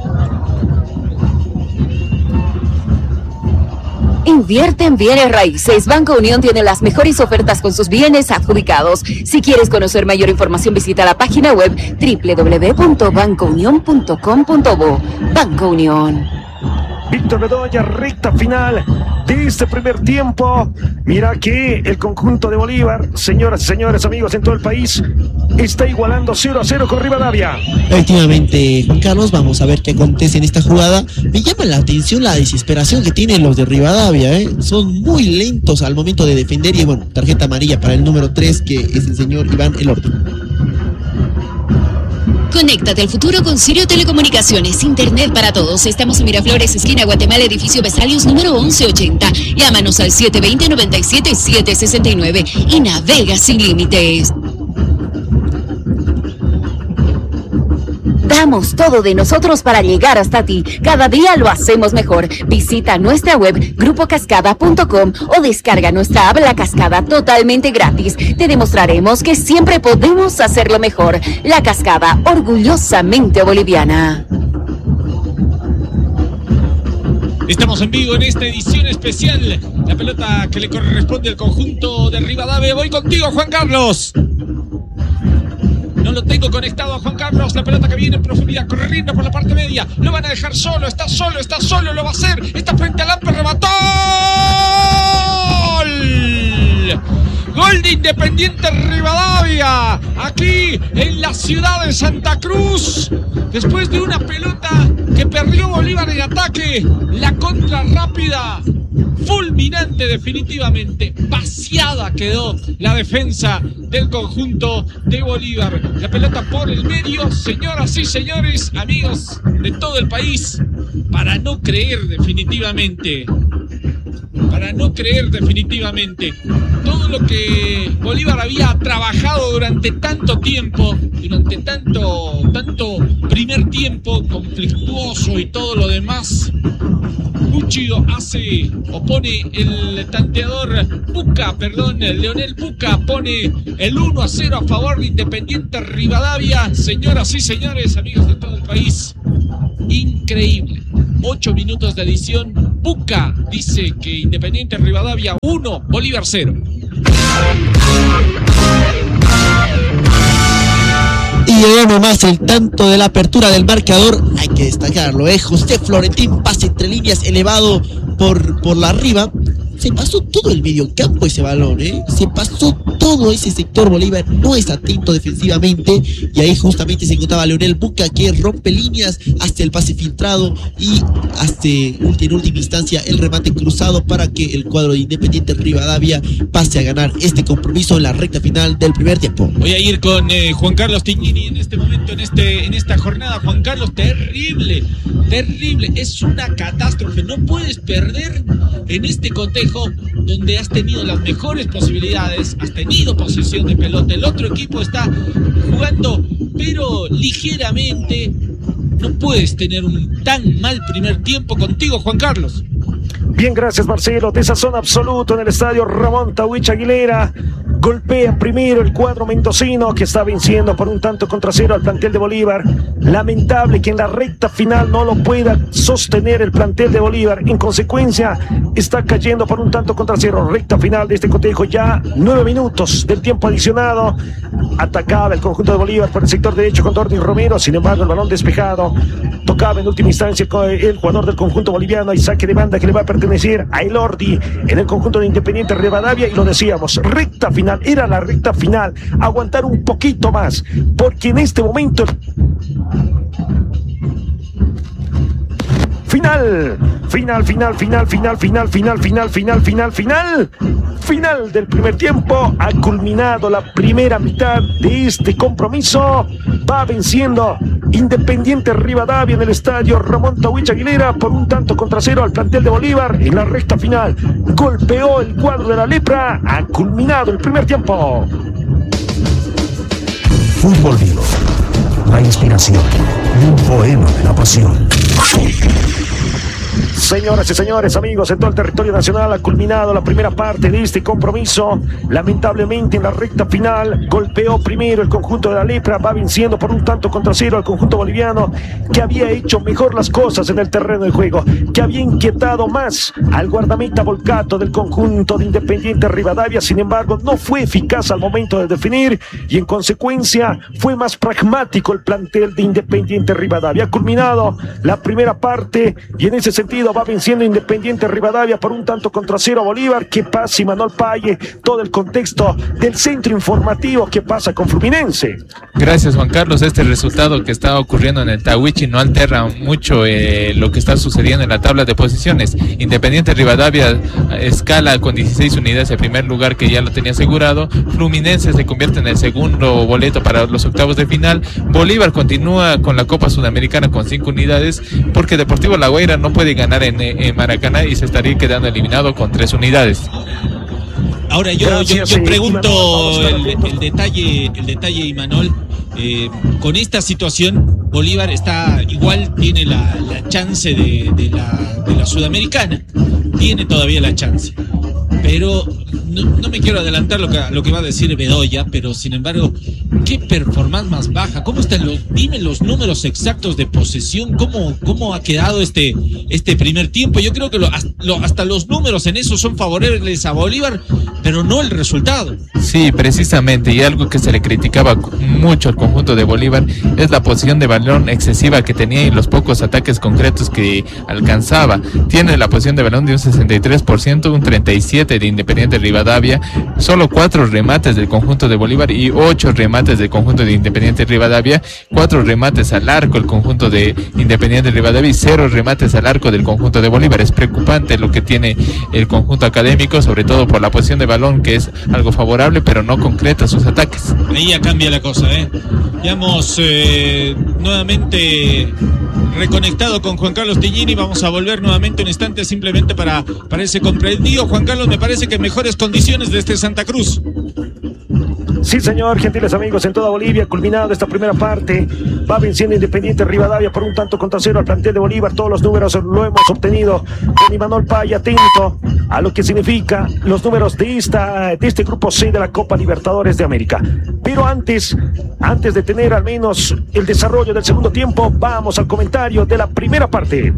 Invierte en bienes raíces. Banco Unión tiene las mejores ofertas con sus bienes adjudicados. Si quieres conocer mayor información, visita la página web doble u doble u doble u punto banco unión punto com punto bo. Banco Unión. Víctor Bedoya, recta final de este primer tiempo. Mira que el conjunto de Bolívar, señoras y señores, amigos en todo el país, está igualando cero a cero con Rivadavia. Efectivamente, Juan Carlos, vamos a ver qué acontece en esta jugada. Me llama la atención la desesperación que tienen los de Rivadavia, ¿eh? Son muy lentos al momento de defender, y bueno, tarjeta amarilla para el número tres, que es el señor Iván Elordi. Conéctate al futuro con Sirio Telecomunicaciones, internet para todos. Estamos en Miraflores, esquina Guatemala, edificio Vesalios, número once ochenta. Llámanos al siete veinte, noventa y siete, setecientos sesenta y nueve y navega sin límites. Damos todo de nosotros para llegar hasta ti. Cada día lo hacemos mejor. Visita nuestra web grupo cascada punto com o descarga nuestra app La Cascada totalmente gratis. Te demostraremos que siempre podemos hacerlo mejor. La Cascada, orgullosamente boliviana. Estamos en vivo en esta edición especial. La pelota que le corresponde al conjunto de Rivadavia. Voy contigo, Juan Carlos. No lo tengo conectado a Juan Carlos. La pelota que viene en profundidad, corriendo por la parte media. Lo van a dejar solo, está solo, está solo, lo va a hacer. Está frente al Amper, remató. ¡Gol! ¡Gol Gol de Independiente Rivadavia, aquí en la ciudad de Santa Cruz. Después de una pelota que perdió Bolívar en ataque, la contra rápida, fulminante definitivamente, vaciada quedó la defensa del conjunto de Bolívar. La pelota por el medio, señoras y señores, amigos de todo el país, para no creer definitivamente, para no creer definitivamente todo lo que Bolívar había trabajado durante tanto tiempo, durante tanto, tanto primer tiempo conflictuoso y todo lo demás. Puccio hace o pone el tanteador Buca, perdón, Leonel Buca pone el uno a cero a favor de Independiente Rivadavia. Señoras y señores, amigos de todo el país, increíble. Ocho minutos de adición. Buca dice que Independiente Rivadavia uno, Bolívar cero. Y llegó nomás el tanto de la apertura del marcador. Hay que destacarlo, ¿eh? José Florentín, pase entre líneas elevado por, por la arriba. Se pasó todo el mediocampo ese balón, ¿eh? Se pasó todo ese sector. Bolívar no es atento defensivamente. Y ahí justamente se encontraba Leonel Buca, que rompe líneas hasta el pase filtrado y hasta en última instancia el remate cruzado para que el cuadro de Independiente Rivadavia pase a ganar este compromiso en la recta final del primer tiempo. Voy a ir con eh, Juan Carlos Tignini en este momento, en, este, en esta jornada. Juan Carlos, terrible, terrible. Es una catástrofe. No puedes perder en este cotejo donde has tenido las mejores posibilidades, has tenido posesión de pelota, el otro equipo está jugando pero ligeramente. No puedes tener un tan mal primer tiempo. Contigo, Juan Carlos. Bien, gracias Marcelo. Desazón absoluto en el estadio Ramón Tawich Aguilera. Golpea primero el cuadro mendocino, que está venciendo por un tanto contra cero al plantel de Bolívar. Lamentable que en la recta final no lo pueda sostener el plantel de Bolívar. En consecuencia, está cayendo por un tanto contra cero. Recta final de este cotejo, ya nueve minutos del tiempo adicionado. Atacaba el conjunto de Bolívar por el sector derecho con Dordi Romero. Sin embargo, el balón despejado. Tocaba en última instancia el jugador del conjunto boliviano y saque de banda que le va a pertenecer a Elordi en el conjunto de Independiente Rivadavia. Y lo decíamos, recta final. Era la recta final, aguantar un poquito más, porque en este momento final, final, final, final, final, final, final, final, final, final, final, final del primer tiempo. Ha culminado la primera mitad de este compromiso. Va venciendo Independiente Rivadavia en el estadio Ramón Tawich Aguilera por un tanto contra cero al plantel de Bolívar. En la recta final golpeó el cuadro de la lepra. Ha culminado el primer tiempo. Fútbol Vivo, la inspiración, un poema de la pasión. Señoras y señores, amigos, en todo el territorio nacional ha culminado la primera parte de este compromiso. Lamentablemente en la recta final golpeó primero el conjunto de la lepra, va venciendo por un tanto contra cero al conjunto boliviano, que había hecho mejor las cosas en el terreno de juego, que había inquietado más al guardameta Volcato del conjunto de Independiente Rivadavia. Sin embargo, no fue eficaz al momento de definir y en consecuencia fue más pragmático el plantel de Independiente Rivadavia. Ha culminado la primera parte y en ese sentido va venciendo Independiente Rivadavia por un tanto contra cero a Bolívar. ¿Qué pasa, Manuel Paye? Todo el contexto del centro informativo. ¿Qué pasa con Fluminense? Gracias, Juan Carlos. Este resultado que está ocurriendo en el Tawichi no altera mucho eh, lo que está sucediendo en la tabla de posiciones. Independiente Rivadavia escala con dieciséis unidades el primer lugar, que ya lo tenía asegurado. Fluminense se convierte en el segundo boleto para los octavos de final. Bolívar continúa con la Copa Sudamericana con cinco unidades, porque Deportivo La Guaira no puede ganar en, en Maracaná y se estaría quedando eliminado con tres unidades. Ahora yo, Gracias, yo, yo pregunto el, el detalle, el detalle, Imanol. Eh, con esta situación, Bolívar está igual, tiene la, la chance de, de, la, de la Sudamericana, tiene todavía la chance, pero no, no me quiero adelantar lo que, lo que va a decir Bedoya, pero sin embargo, qué performance más baja. ¿Cómo están los, dime los números exactos de posesión? ¿Cómo, cómo ha quedado este, este primer tiempo? Yo creo que lo, hasta los números en eso son favorables a Bolívar, pero no el resultado. Sí, precisamente, y algo que se le criticaba mucho al conjunto de Bolívar es la posición de balón excesiva que tenía y los pocos ataques concretos que alcanzaba. Tiene la posición de balón de un sesenta y tres por ciento, un treinta y siete por ciento de Independiente Rivadavia Rivadavia, solo cuatro remates del conjunto de Bolívar y ocho remates del conjunto de Independiente Rivadavia, cuatro remates al arco el conjunto de Independiente Rivadavia y cero remates al arco del conjunto de Bolívar. Es preocupante lo que tiene el conjunto académico, sobre todo por la posición de balón, que es algo favorable, pero no concreta sus ataques. Ahí ya cambia la cosa, ¿eh? Ya hemos eh, nuevamente reconectado con Juan Carlos Tellini. Vamos a volver nuevamente un instante simplemente para, para ese comprendido. Juan Carlos, me parece que mejores condiciones desde Santa Cruz. Sí, señor, gentiles amigos, en toda Bolivia, culminado esta primera parte, va venciendo Independiente Rivadavia por un tanto contra cero al plantel de Bolívar. Todos los números lo hemos obtenido con Imanol Paya, atento a lo que significa los números de, esta, de este grupo C de la Copa Libertadores de América. Pero antes, antes de tener al menos el desarrollo del segundo tiempo, vamos al comentario de la primera parte.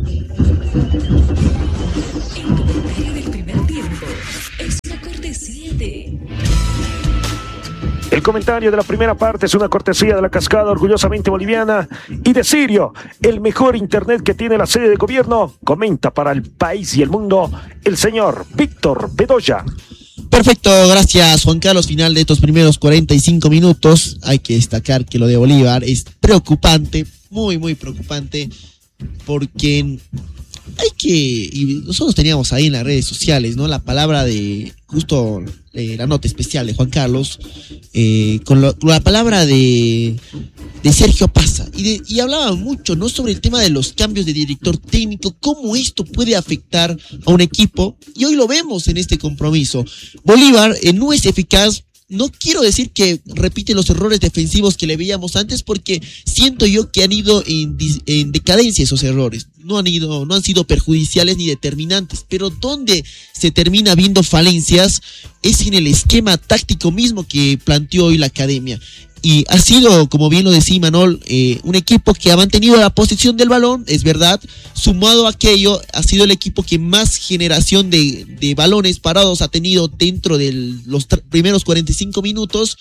El comentario de la primera parte es una cortesía de la Cascada, orgullosamente boliviana, y de Sirio, el mejor internet que tiene la sede de gobierno. Comenta para el país y el mundo el señor Víctor Bedoya. Perfecto, gracias Juan Carlos. Final de estos primeros cuarenta y cinco minutos. Hay que destacar que lo de Bolívar es preocupante, muy muy preocupante, porque hay que, y nosotros teníamos ahí en las redes sociales, ¿no? La palabra de, justo eh, la nota especial de Juan Carlos, eh, con, lo, con la palabra de, de Sergio Pasa, y, de, y hablaba mucho, ¿no? Sobre el tema de los cambios de director técnico, cómo esto puede afectar a un equipo, y hoy lo vemos en este compromiso. Bolívar eh, no es eficaz. No quiero decir que repite los errores defensivos que le veíamos antes, porque siento yo que han ido en, en decadencia esos errores. No han ido, no han sido perjudiciales ni determinantes, pero donde se termina viendo falencias es en el esquema táctico mismo que planteó hoy la academia. Y ha sido, como bien lo decía Manol, eh, un equipo que ha mantenido la posición del balón, es verdad. Sumado a aquello, ha sido el equipo que más generación de, de balones parados ha tenido dentro de los primeros cuarenta y cinco minutos.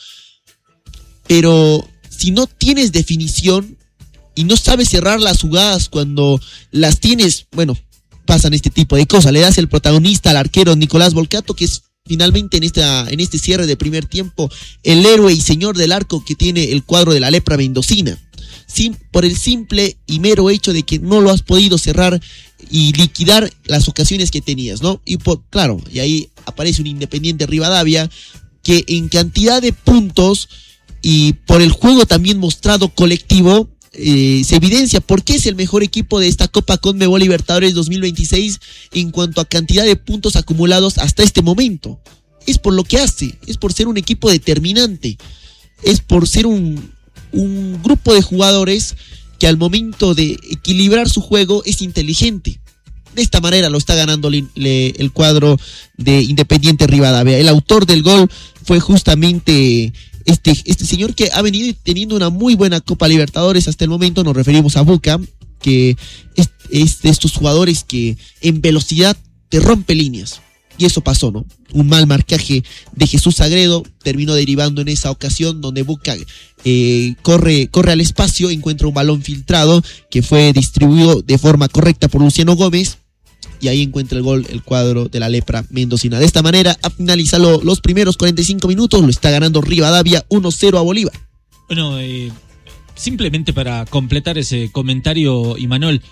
Pero si no tienes definición y no sabes cerrar las jugadas cuando las tienes, bueno, pasan este tipo de cosas. Le das el protagonista al arquero Nicolás Volcato, que es finalmente en esta en este cierre de primer tiempo el héroe y señor del arco que tiene el cuadro de la lepra mendocina, sin, por el simple y mero hecho de que no lo has podido cerrar y liquidar las ocasiones que tenías, ¿no? Y por claro, y ahí aparece un Independiente Rivadavia que en cantidad de puntos y por el juego también mostrado colectivo, Eh, se evidencia por qué es el mejor equipo de esta Copa Conmebol Libertadores dos mil veintiséis en cuanto a cantidad de puntos acumulados hasta este momento. Es por lo que hace, es por ser un equipo determinante, es por ser un, un grupo de jugadores que al momento de equilibrar su juego es inteligente. De esta manera lo está ganando le, le, el cuadro de Independiente Rivadavia. El autor del gol fue justamente Este, este señor que ha venido teniendo una muy buena Copa Libertadores hasta el momento. Nos referimos a Buca, que es, es de estos jugadores que en velocidad te rompe líneas. Y eso pasó, ¿no? Un mal marcaje de Jesús Sagredo terminó derivando en esa ocasión donde Buca eh, corre, corre al espacio, encuentra un balón filtrado que fue distribuido de forma correcta por Luciano Gómez. Y ahí encuentra el gol el cuadro de la lepra mendocina. De esta manera ha finalizado los primeros cuarenta y cinco minutos. Lo está ganando Rivadavia uno cero a Bolívar. Bueno, eh, simplemente para completar ese comentario, Imanol,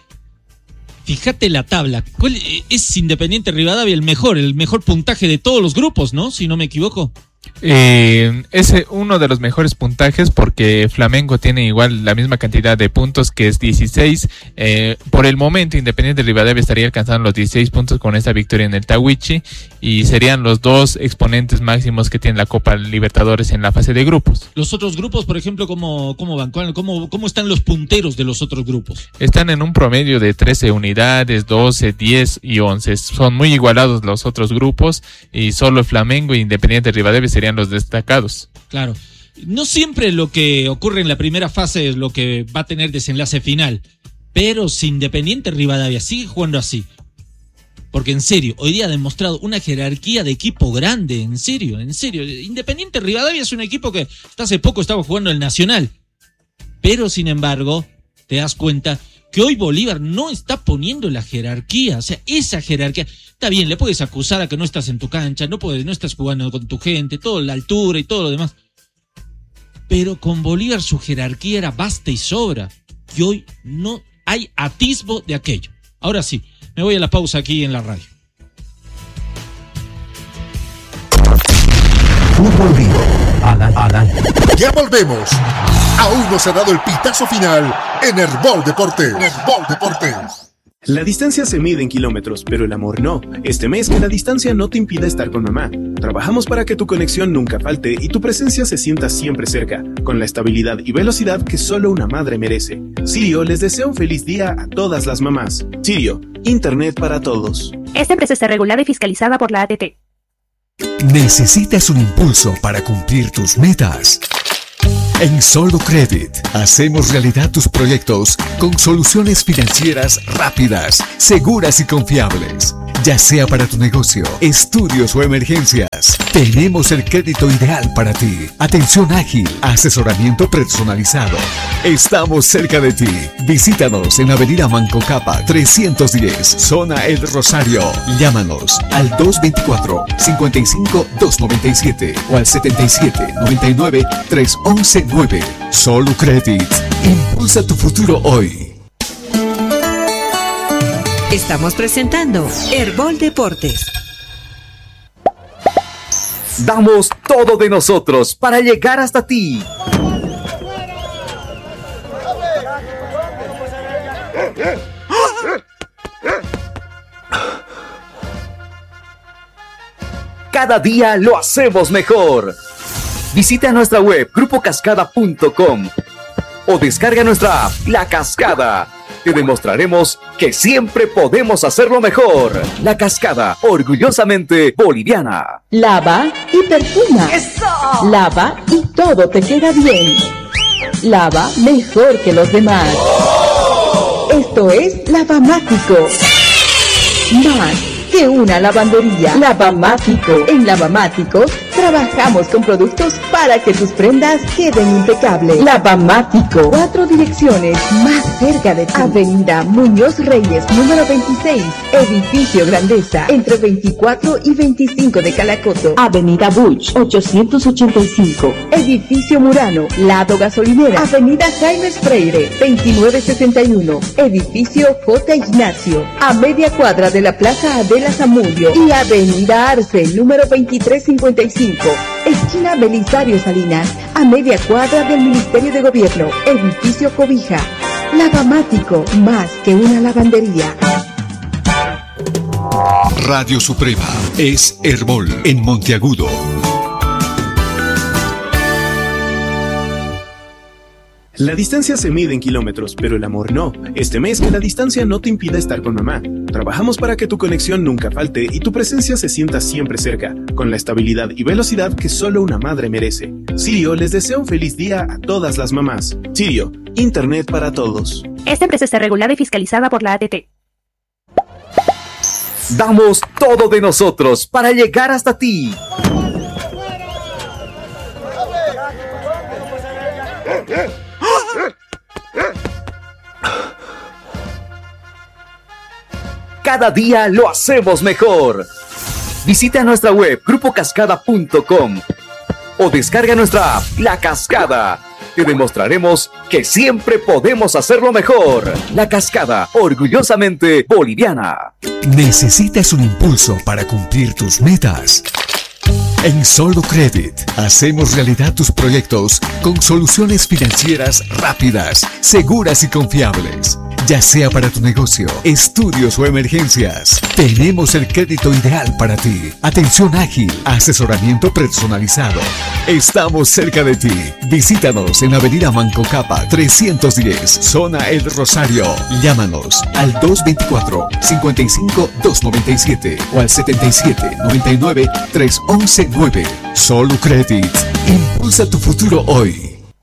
fíjate la tabla. ¿Cuál es Independiente Rivadavia el mejor? El mejor puntaje de todos los grupos, ¿no? Si no me equivoco. Eh, es uno de los mejores puntajes porque Flamengo tiene igual la misma cantidad de puntos, que es dieciséis. Eh, por el momento Independiente Rivadavia estaría alcanzando los dieciséis puntos con esta victoria en el Tahuichi y serían los dos exponentes máximos que tiene la Copa Libertadores en la fase de grupos. Los otros grupos, por ejemplo, ¿cómo, cómo van? ¿Cómo, cómo están los punteros de los otros grupos? Están en un promedio de trece unidades, doce, diez y once. Son muy igualados los otros grupos y solo Flamengo e Independiente Rivadavia serían los destacados. Claro. No siempre lo que ocurre en la primera fase es lo que va a tener desenlace final, pero si Independiente Rivadavia sigue jugando así, porque en serio, hoy día ha demostrado una jerarquía de equipo grande, en serio, en serio. Independiente Rivadavia es un equipo que hasta hace poco estaba jugando el Nacional, pero sin embargo, te das cuenta que hoy Bolívar no está poniendo la jerarquía, o sea, esa jerarquía. Está bien, le puedes acusar a que no estás en tu cancha, no puedes, no estás jugando con tu gente, toda la altura y todo lo demás. Pero con Bolívar su jerarquía era basta y sobra. Y hoy no hay atisbo de aquello. Ahora sí, me voy a la pausa aquí en la radio. Fútbol vivo. Alan, Alan. Ya volvemos. Aún no se ha dado el pitazo final en Herbol Deportes. Herbol Deportes. La distancia se mide en kilómetros, pero el amor no. Este mes que la distancia no te impida estar con mamá. Trabajamos para que tu conexión nunca falte y tu presencia se sienta siempre cerca, con la estabilidad y velocidad que solo una madre merece. Sirio les desea un feliz día a todas las mamás. Sirio, Internet para todos. Esta empresa está regulada y fiscalizada por la A T T. ¿Necesitas un impulso para cumplir tus metas? En Solo Credit hacemos realidad tus proyectos con soluciones financieras rápidas, seguras y confiables. Ya sea para tu negocio, estudios o emergencias, tenemos el crédito ideal para ti. Atención ágil, asesoramiento personalizado. Estamos cerca de ti. Visítanos en Avenida Manco Capa trescientos diez, Zona El Rosario. Llámanos al dos veinticuatro, cincuenta y cinco, doscientos noventa y siete o al setenta y siete, noventa y nueve, trescientos once nueve. Solo Credit. Impulsa tu futuro hoy. Estamos presentando Herbol Deportes. Damos todo de nosotros para llegar hasta ti. Cada día lo hacemos mejor. Visita nuestra web grupo cascada punto com o descarga nuestra app La Cascada. Te demostraremos que siempre podemos hacerlo mejor. La Cascada, orgullosamente boliviana. Lava y perfuma. ¡Eso! Lava y todo te queda bien. Lava mejor que los demás. ¡Oh! Esto es Lavamático. Más que una lavandería. Lavamático. En Lavamático trabajamos con productos para que tus prendas queden impecables. Lavamático. Cuatro direcciones más cerca de ti. Avenida Muñoz Reyes, número veintiséis. Edificio Grandeza, entre veinticuatro y veinticinco de Calacoto. Avenida Buch, ochocientos ochenta y cinco. Edificio Murano, lado gasolinera. Avenida Jaime Freire, veintinueve sesenta y uno. Edificio J. Ignacio, a media cuadra de la Plaza Adela Zamudio. Y Avenida Arce, número veintitrés cincuenta y cinco. Esquina Belisario Salinas, a media cuadra del Ministerio de Gobierno. Edificio Cobija. Lavamático, más que una lavandería. Radio Suprema es Herbol en Monteagudo. La distancia se mide en kilómetros, pero el amor no. Este mes que la distancia no te impida estar con mamá. Trabajamos para que tu conexión nunca falte y tu presencia se sienta siempre cerca, con la estabilidad y velocidad que solo una madre merece. Sirio les desea un feliz día a todas las mamás. Sirio, Internet para todos. Esta empresa está regulada y fiscalizada por la A T T. Damos todo de nosotros para llegar hasta ti. Cada día lo hacemos mejor. Visita nuestra web grupo cascada punto com o descarga nuestra app La Cascada. Te demostraremos que siempre podemos hacerlo mejor. La Cascada, orgullosamente boliviana. ¿Necesitas un impulso para cumplir tus metas? En Solo Credit hacemos realidad tus proyectos con soluciones financieras rápidas, seguras y confiables. Ya sea para tu negocio, estudios o emergencias, tenemos el crédito ideal para ti. Atención ágil, asesoramiento personalizado. Estamos cerca de ti. Visítanos en Avenida Manco Capa trescientos diez, Zona El Rosario. Llámanos al dos veinticuatro, cincuenta y cinco, doscientos noventa y siete o al setenta y siete, noventa y nueve, trescientos once nueve. Solo Credit. Impulsa tu futuro hoy.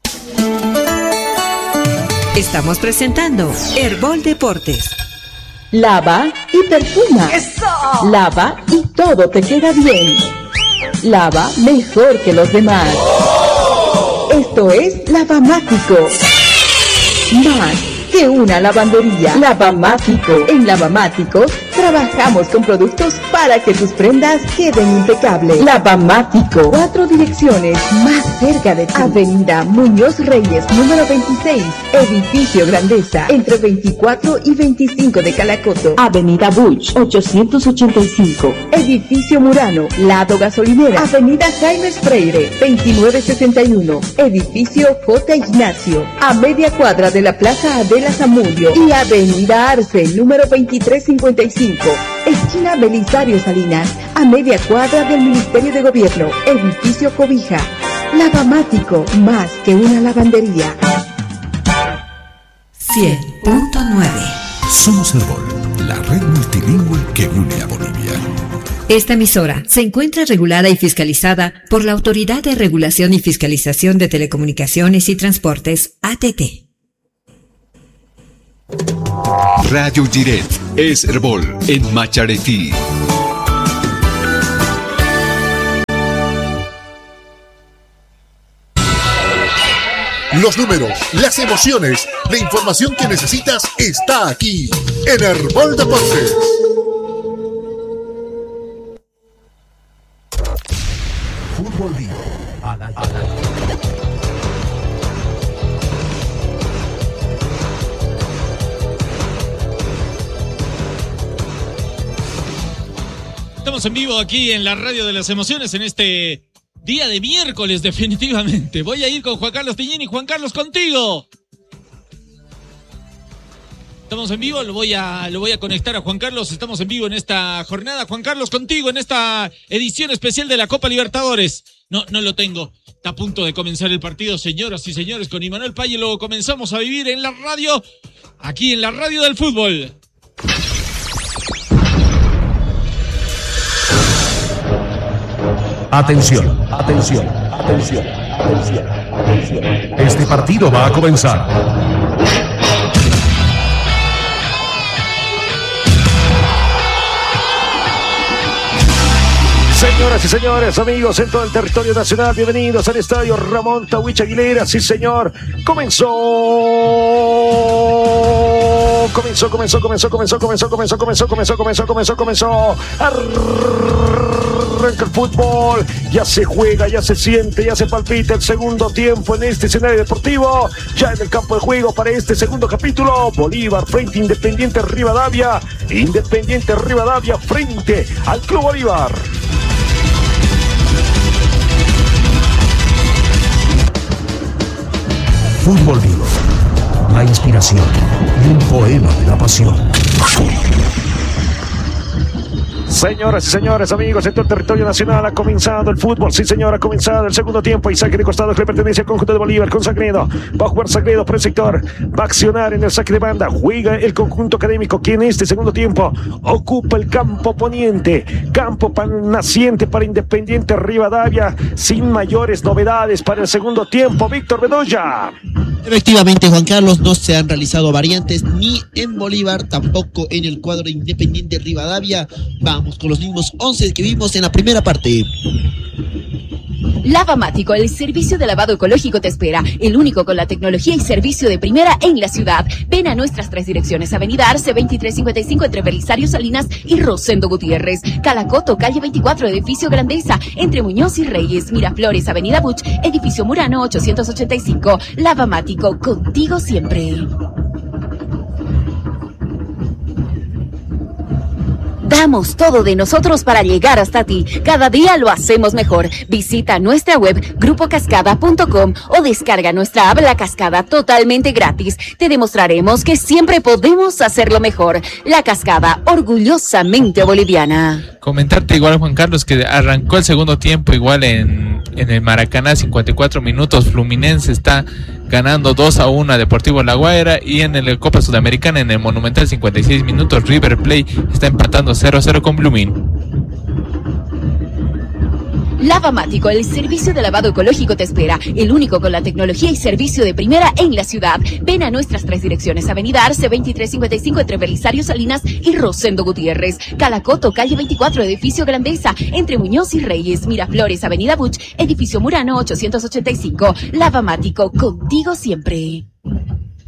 Estamos presentando Herbol Deportes. Lava y perfuma. ¡Eso! Lava y todo te queda bien. Lava mejor que los demás. ¡Oh! Esto es Lavamático. Más que una lavandería. Lavamático. En Lavamático trabajamos con productos para que tus prendas queden impecables. Lavamático. Cuatro direcciones más cerca de ti. Avenida Muñoz Reyes, número veintiséis, Edificio Grandeza, entre veinticuatro y veinticinco de Calacoto. Avenida Buch, ochocientos ochenta y cinco, Edificio Murano, Lado Gasolinera. Avenida Jaime Freire, veintinueve sesenta y uno, Edificio J. Ignacio, a media cuadra de la Plaza Adela Zamudio. Y Avenida Arce, número veintitrés cincuenta y cinco, esquina Belisario Salinas, a media cuadra del Ministerio de Gobierno, Edificio Cobija. Lavamático, más que una lavandería. cien punto nueve. Somos Herbol, la red multilingüe que une a Bolivia. Esta emisora se encuentra regulada y fiscalizada por la Autoridad de Regulación y Fiscalización de Telecomunicaciones y Transportes, A T T. Radio Giret es Herbol en Macharetí. Los números, las emociones, la información que necesitas está aquí en Herbol Deportes. Fútbol Vivo. A la, a la. Estamos en vivo aquí en la Radio de las Emociones en este día de miércoles, definitivamente. Voy a ir con Juan Carlos Tiñini. Juan Carlos, contigo. Estamos en vivo, lo voy a lo voy a conectar a Juan Carlos. Estamos en vivo en esta jornada. Juan Carlos, contigo en esta edición especial de la Copa Libertadores. No, no lo tengo. Está a punto de comenzar el partido, señoras y señores, con Imanuel Paye. Lo comenzamos a vivir en la radio, aquí en la Radio del Fútbol. Atención, atención, atención, atención, atención. Este partido va a comenzar. Señoras y señores, amigos en todo el territorio nacional, bienvenidos al estadio Ramón Tawich Aguilera. Sí, señor, comenzó. Comenzó, comenzó, comenzó, comenzó, comenzó, comenzó, comenzó, comenzó, comenzó, comenzó, comenzó. Arranca el fútbol, ya se juega, ya se siente, ya se palpita el segundo tiempo en este escenario deportivo. Ya en el campo de juego para este segundo capítulo, Bolívar frente a Independiente Rivadavia. Independiente Rivadavia frente al Club Bolívar. Fútbol Vivo, la inspiración y un poema de la pasión. Señoras y señores, amigos, en todo el territorio nacional ha comenzado el fútbol. Sí, señor, ha comenzado el segundo tiempo y saque de costado que le pertenece al conjunto de Bolívar con Sagredo. Va a jugar Sagredo por el sector, va a accionar en el saque de banda. Juega el conjunto académico que en este segundo tiempo ocupa el campo poniente, campo pan naciente para Independiente Rivadavia, sin mayores novedades para el segundo tiempo. Víctor Bedoya. Efectivamente, Juan Carlos, no se han realizado variantes ni en Bolívar, tampoco en el cuadro de Independiente Rivadavia. Vamos con los mismos once que vimos en la primera parte. Lavamático, el servicio de lavado ecológico te espera, el único con la tecnología y servicio de primera en la ciudad. Ven a nuestras tres direcciones: Avenida Arce veintitrés cincuenta y cinco entre Belisario Salinas y Rosendo Gutiérrez, Calacoto, calle veinticuatro, Edificio Grandeza, entre Muñoz y Reyes, Miraflores, Avenida Buch, Edificio Murano ochocientos ochenta y cinco. Lavamático, contigo siempre. Damos todo de nosotros para llegar hasta ti. Cada día lo hacemos mejor. Visita nuestra web grupo cascada punto com o descarga nuestra app La Cascada totalmente gratis. Te demostraremos que siempre podemos hacerlo mejor. La Cascada, orgullosamente boliviana. Comentarte igual, Juan Carlos, que arrancó el segundo tiempo igual en, en el Maracaná, cincuenta y cuatro minutos. Fluminense está ganando dos a uno a Deportivo La Guaira, y en el Copa Sudamericana, en el Monumental, cincuenta y seis minutos, River Plate está empatando cero a cero con Blooming. Lavamático, el servicio de lavado ecológico te espera, el único con la tecnología y servicio de primera en la ciudad. Ven a nuestras tres direcciones: Avenida Arce veintitrés cincuenta y cinco entre Belisario Salinas y Rosendo Gutiérrez, Calacoto, calle veinticuatro, Edificio Grandeza, entre Muñoz y Reyes, Miraflores, Avenida Buch, Edificio Murano ochocientos ochenta y cinco. Lavamático, contigo siempre.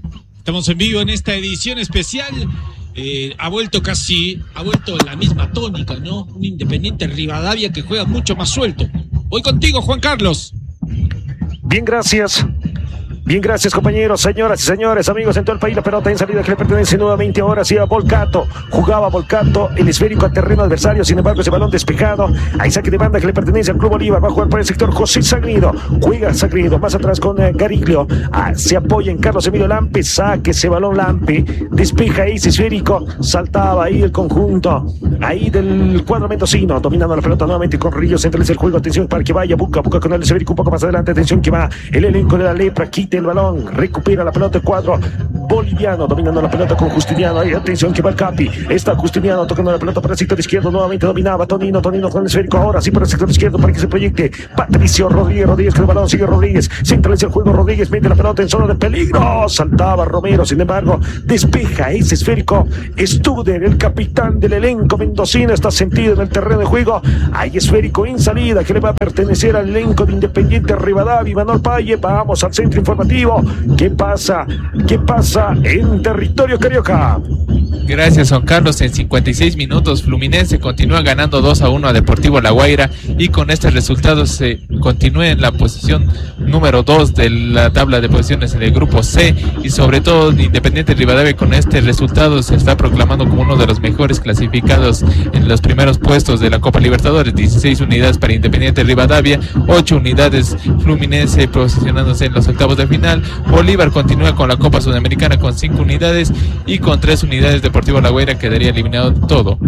Estamos en vivo en esta edición especial. Eh, ha vuelto casi, ha vuelto la misma tónica, ¿no? Un Independiente Rivadavia que juega mucho más suelto. Voy contigo, Juan Carlos. Bien, gracias. Bien, gracias compañeros, señoras y señores, amigos en todo el país. La pelota en salida que le pertenece nuevamente ahora sí a Volcato. Jugaba Volcato, el esférico a terreno adversario. Sin embargo, ese balón despejado. Hay saque de banda que le pertenece al Club Bolívar. Va a jugar por el sector José Sagrido. Juega Sagrido, más atrás con eh, Gariglio. Ah, se apoya en Carlos Emilio Lampe. Saque ese balón Lampe. Despeja ese esférico. Saltaba ahí el conjunto. Ahí del cuadro mendocino. Dominando la pelota nuevamente con Ríos. Centraliza el juego. Atención para que vaya. Busca, busca con el esférico un poco más adelante. Atención que va el elenco de la Lepra. Quita el balón, recupera la pelota el cuadro boliviano, dominando la pelota con Justiniano. Ahí, atención que va el Capi, está Justiniano tocando la pelota para el sector izquierdo, nuevamente dominaba Tonino, Tonino con el esférico, ahora sí para el sector izquierdo para que se proyecte Patricio Rodríguez, Rodríguez con el balón, sigue Rodríguez, centraliza el juego, Rodríguez mete la pelota en zona de peligro, saltaba Romero, sin embargo despeja ese esférico. Studer, el capitán del elenco mendocino, está sentido en el terreno de juego. Hay esférico en salida que le va a pertenecer al elenco de Independiente Rivadavia. Manuel Paye, vamos al centro informativo. ¿Qué pasa? ¿Qué pasa en territorio carioca? Gracias, Juan Carlos. En cincuenta y seis minutos, Fluminense continúa ganando dos a uno a Deportivo La Guaira y con este resultado se continúa en la posición número dos de la tabla de posiciones en el grupo C y sobre todo Independiente Rivadavia con este resultado se está proclamando como uno de los mejores clasificados en los primeros puestos de la Copa Libertadores. dieciséis unidades para Independiente Rivadavia, ocho unidades Fluminense posicionándose en los octavos de final. Bolívar continúa con la Copa Sudamericana con cinco unidades y con tres unidades Deportivo La Guaira quedaría eliminado todo.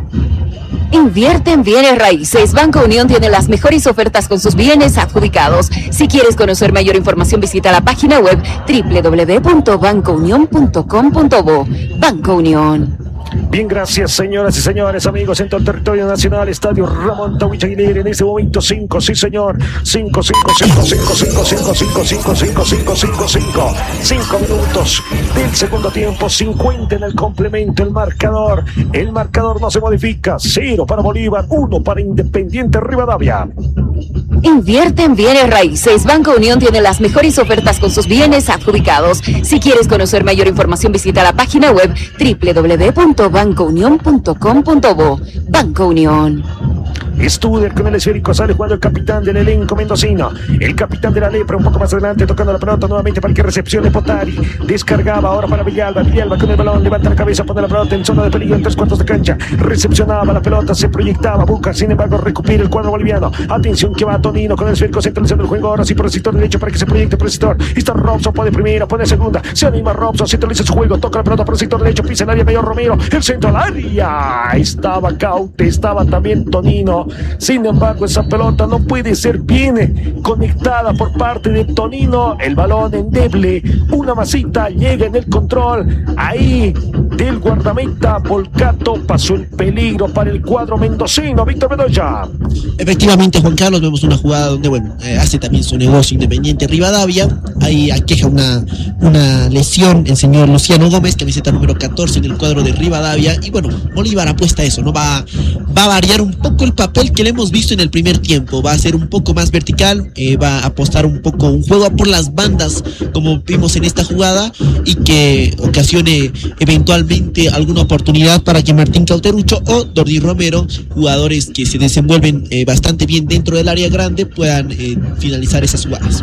Invierte en bienes raíces. Banco Unión tiene las mejores ofertas con sus bienes adjudicados. Si quieres conocer mayor información, visita la página web doble u doble u doble u punto banco unión punto com punto bo. Banco Unión. Bien, gracias señoras y señores, amigos en todo el territorio nacional. Estadio Ramón Tawich Aguilera en este momento cinco, sí señor, cinco, cinco, cinco, cinco, cinco, cinco, cinco, cinco, cinco, cinco, cinco, cinco, cinco minutos del segundo tiempo, cincuenta en el complemento, el marcador, el marcador no se modifica, cero para Bolívar, uno para Independiente Rivadavia. Invierte en bienes raíces. Banco Unión tiene las mejores ofertas con sus bienes adjudicados. Si quieres conocer mayor información, visita la página web doble u doble u doble u punto banco unión punto com punto bo. Banco Unión. Studer con el esférico, sale jugando el capitán del elenco mendocino, el capitán de la Lepra un poco más adelante tocando la pelota nuevamente para que recepcione Potari, descargaba ahora para Villalba, Villalba con el balón, levanta la cabeza, pone la pelota en zona de peligro en tres cuartos de cancha, recepcionaba la pelota, se proyectaba, busca, sin embargo recupera el cuadro boliviano, atención que va Tonino con el esférico centralizando el juego, ahora sí por el sector derecho para que se proyecte por el sector, está Robson, pone primera, pone segunda, se anima Robson, centraliza su juego, toca la pelota por el sector derecho, pisa el área, mayor Romero, el centro al área, estaba Caute, estaba también Tonino. Sin embargo, esa pelota no puede ser bien conectada por parte de Tonino. El balón endeble, una masita llega en el control. Ahí del guardameta Volcato pasó el peligro para el cuadro mendocino. Víctor Bedoya. Efectivamente, Juan Carlos, vemos una jugada donde, bueno, eh, hace también su negocio Independiente Rivadavia. Ahí aqueja una, una lesión el señor Luciano Gómez, camiseta número catorce en el cuadro de Rivadavia. Y bueno, Bolívar apuesta a eso, ¿no? Va, va a variar un poco el papel que le hemos visto en el primer tiempo, va a ser un poco más vertical, eh, va a apostar un poco un juego por las bandas como vimos en esta jugada y que ocasione eventualmente alguna oportunidad para que Martín Cauterucho o Dordi Romero, jugadores que se desenvuelven eh, bastante bien dentro del área grande, puedan eh, finalizar esas jugadas.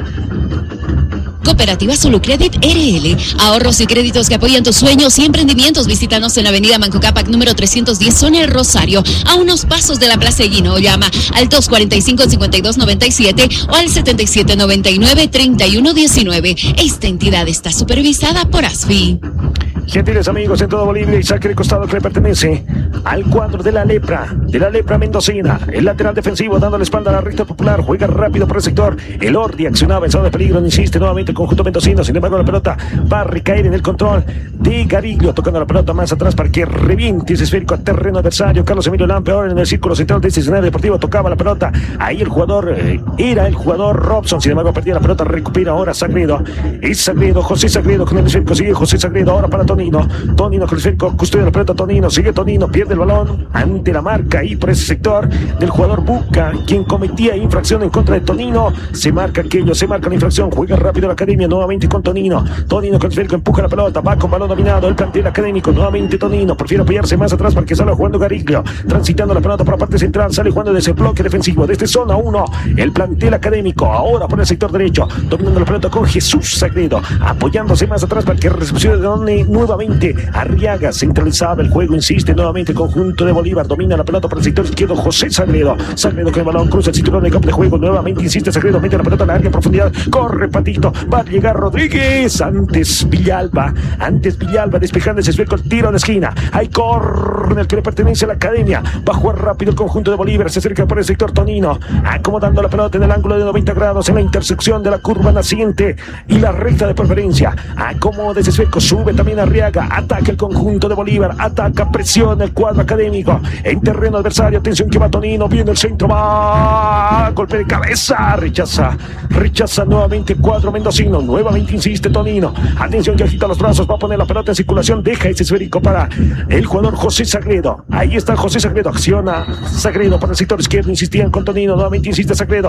Cooperativa Solucredit R L. Ahorros y créditos que apoyan tus sueños y emprendimientos. Visítanos en Avenida Manco Cápac número trescientos diez, zona El Rosario, a unos pasos de la Plaza Eguino. Llama al dos cuarenta y cinco, cincuenta y dos noventa y siete o al setenta y siete noventa y nueve, treinta y uno diecinueve. Esta entidad está supervisada por A S F I. Gentiles amigos en todo Bolivia, y saque de costado que le pertenece al cuadro de la Lepra, de la Lepra mendocina, el lateral defensivo dando la espalda a la recta popular, juega rápido por el sector, el Ordi accionaba en zona de peligro, insiste nuevamente el conjunto mendocino, sin embargo la pelota va a recaer en el control de Gariglio, tocando la pelota más atrás para que reviente ese esférico a terreno adversario. Carlos Emilio Lampe ahora en el círculo central de este escenario deportivo, tocaba la pelota, ahí el jugador, eh, era el jugador Robson, sin embargo perdía la pelota, recupera ahora Sagredo, es Sagredo, José Sagredo con el esférico, sigue José Sagredo ahora para Tonino. Tonino con el esférico, custodia la pelota Tonino. Sigue Tonino, pierde el balón ante la marca ahí por ese sector del jugador Buca, quien cometía infracción en contra de Tonino. Se marca aquello, se marca la infracción. Juega rápido la academia nuevamente con Tonino. Tonino con el esférico empuja la pelota, va con balón dominado. El plantel académico, nuevamente Tonino. Prefiere apoyarse más atrás para que salga jugando Gariglio. Transitando la pelota por la parte central, sale jugando desde el bloque defensivo, desde zona uno. El plantel académico, ahora por el sector derecho, dominando la pelota con Jesús Sagredo, apoyándose más atrás para que recepcione nuevamente Arriaga. Centralizaba el juego, insiste nuevamente el conjunto de Bolívar, domina la pelota por el sector izquierdo José Sagredo. Sagredo con el balón, cruza el cinturón de campo de juego, nuevamente insiste Sagredo, mete la pelota en la área en profundidad, corre Patito, va a llegar Rodríguez, antes Villalba, antes Villalba despejando ese esférico, el tiro de esquina, hay córner que le pertenece a la academia, va a jugar rápido el conjunto de Bolívar, se acerca por el sector Tonino, acomodando la pelota en el ángulo de noventa grados, en la intersección de la curva naciente y la recta de preferencia, acomoda ese esférico, sube también Arriaga, ataca el conjunto de Bolívar, ataca, presiona el cuadro académico, en terreno adversario, atención que va Tonino, viene el centro, va, golpe de cabeza, rechaza, rechaza nuevamente el cuadro mendocino, nuevamente insiste Tonino, atención que agita los brazos, va a poner la pelota en circulación, deja ese esférico para el jugador José Sagredo, ahí está José Sagredo, acciona Sagredo para el sector izquierdo, insistían con Tonino, nuevamente insiste Sagredo,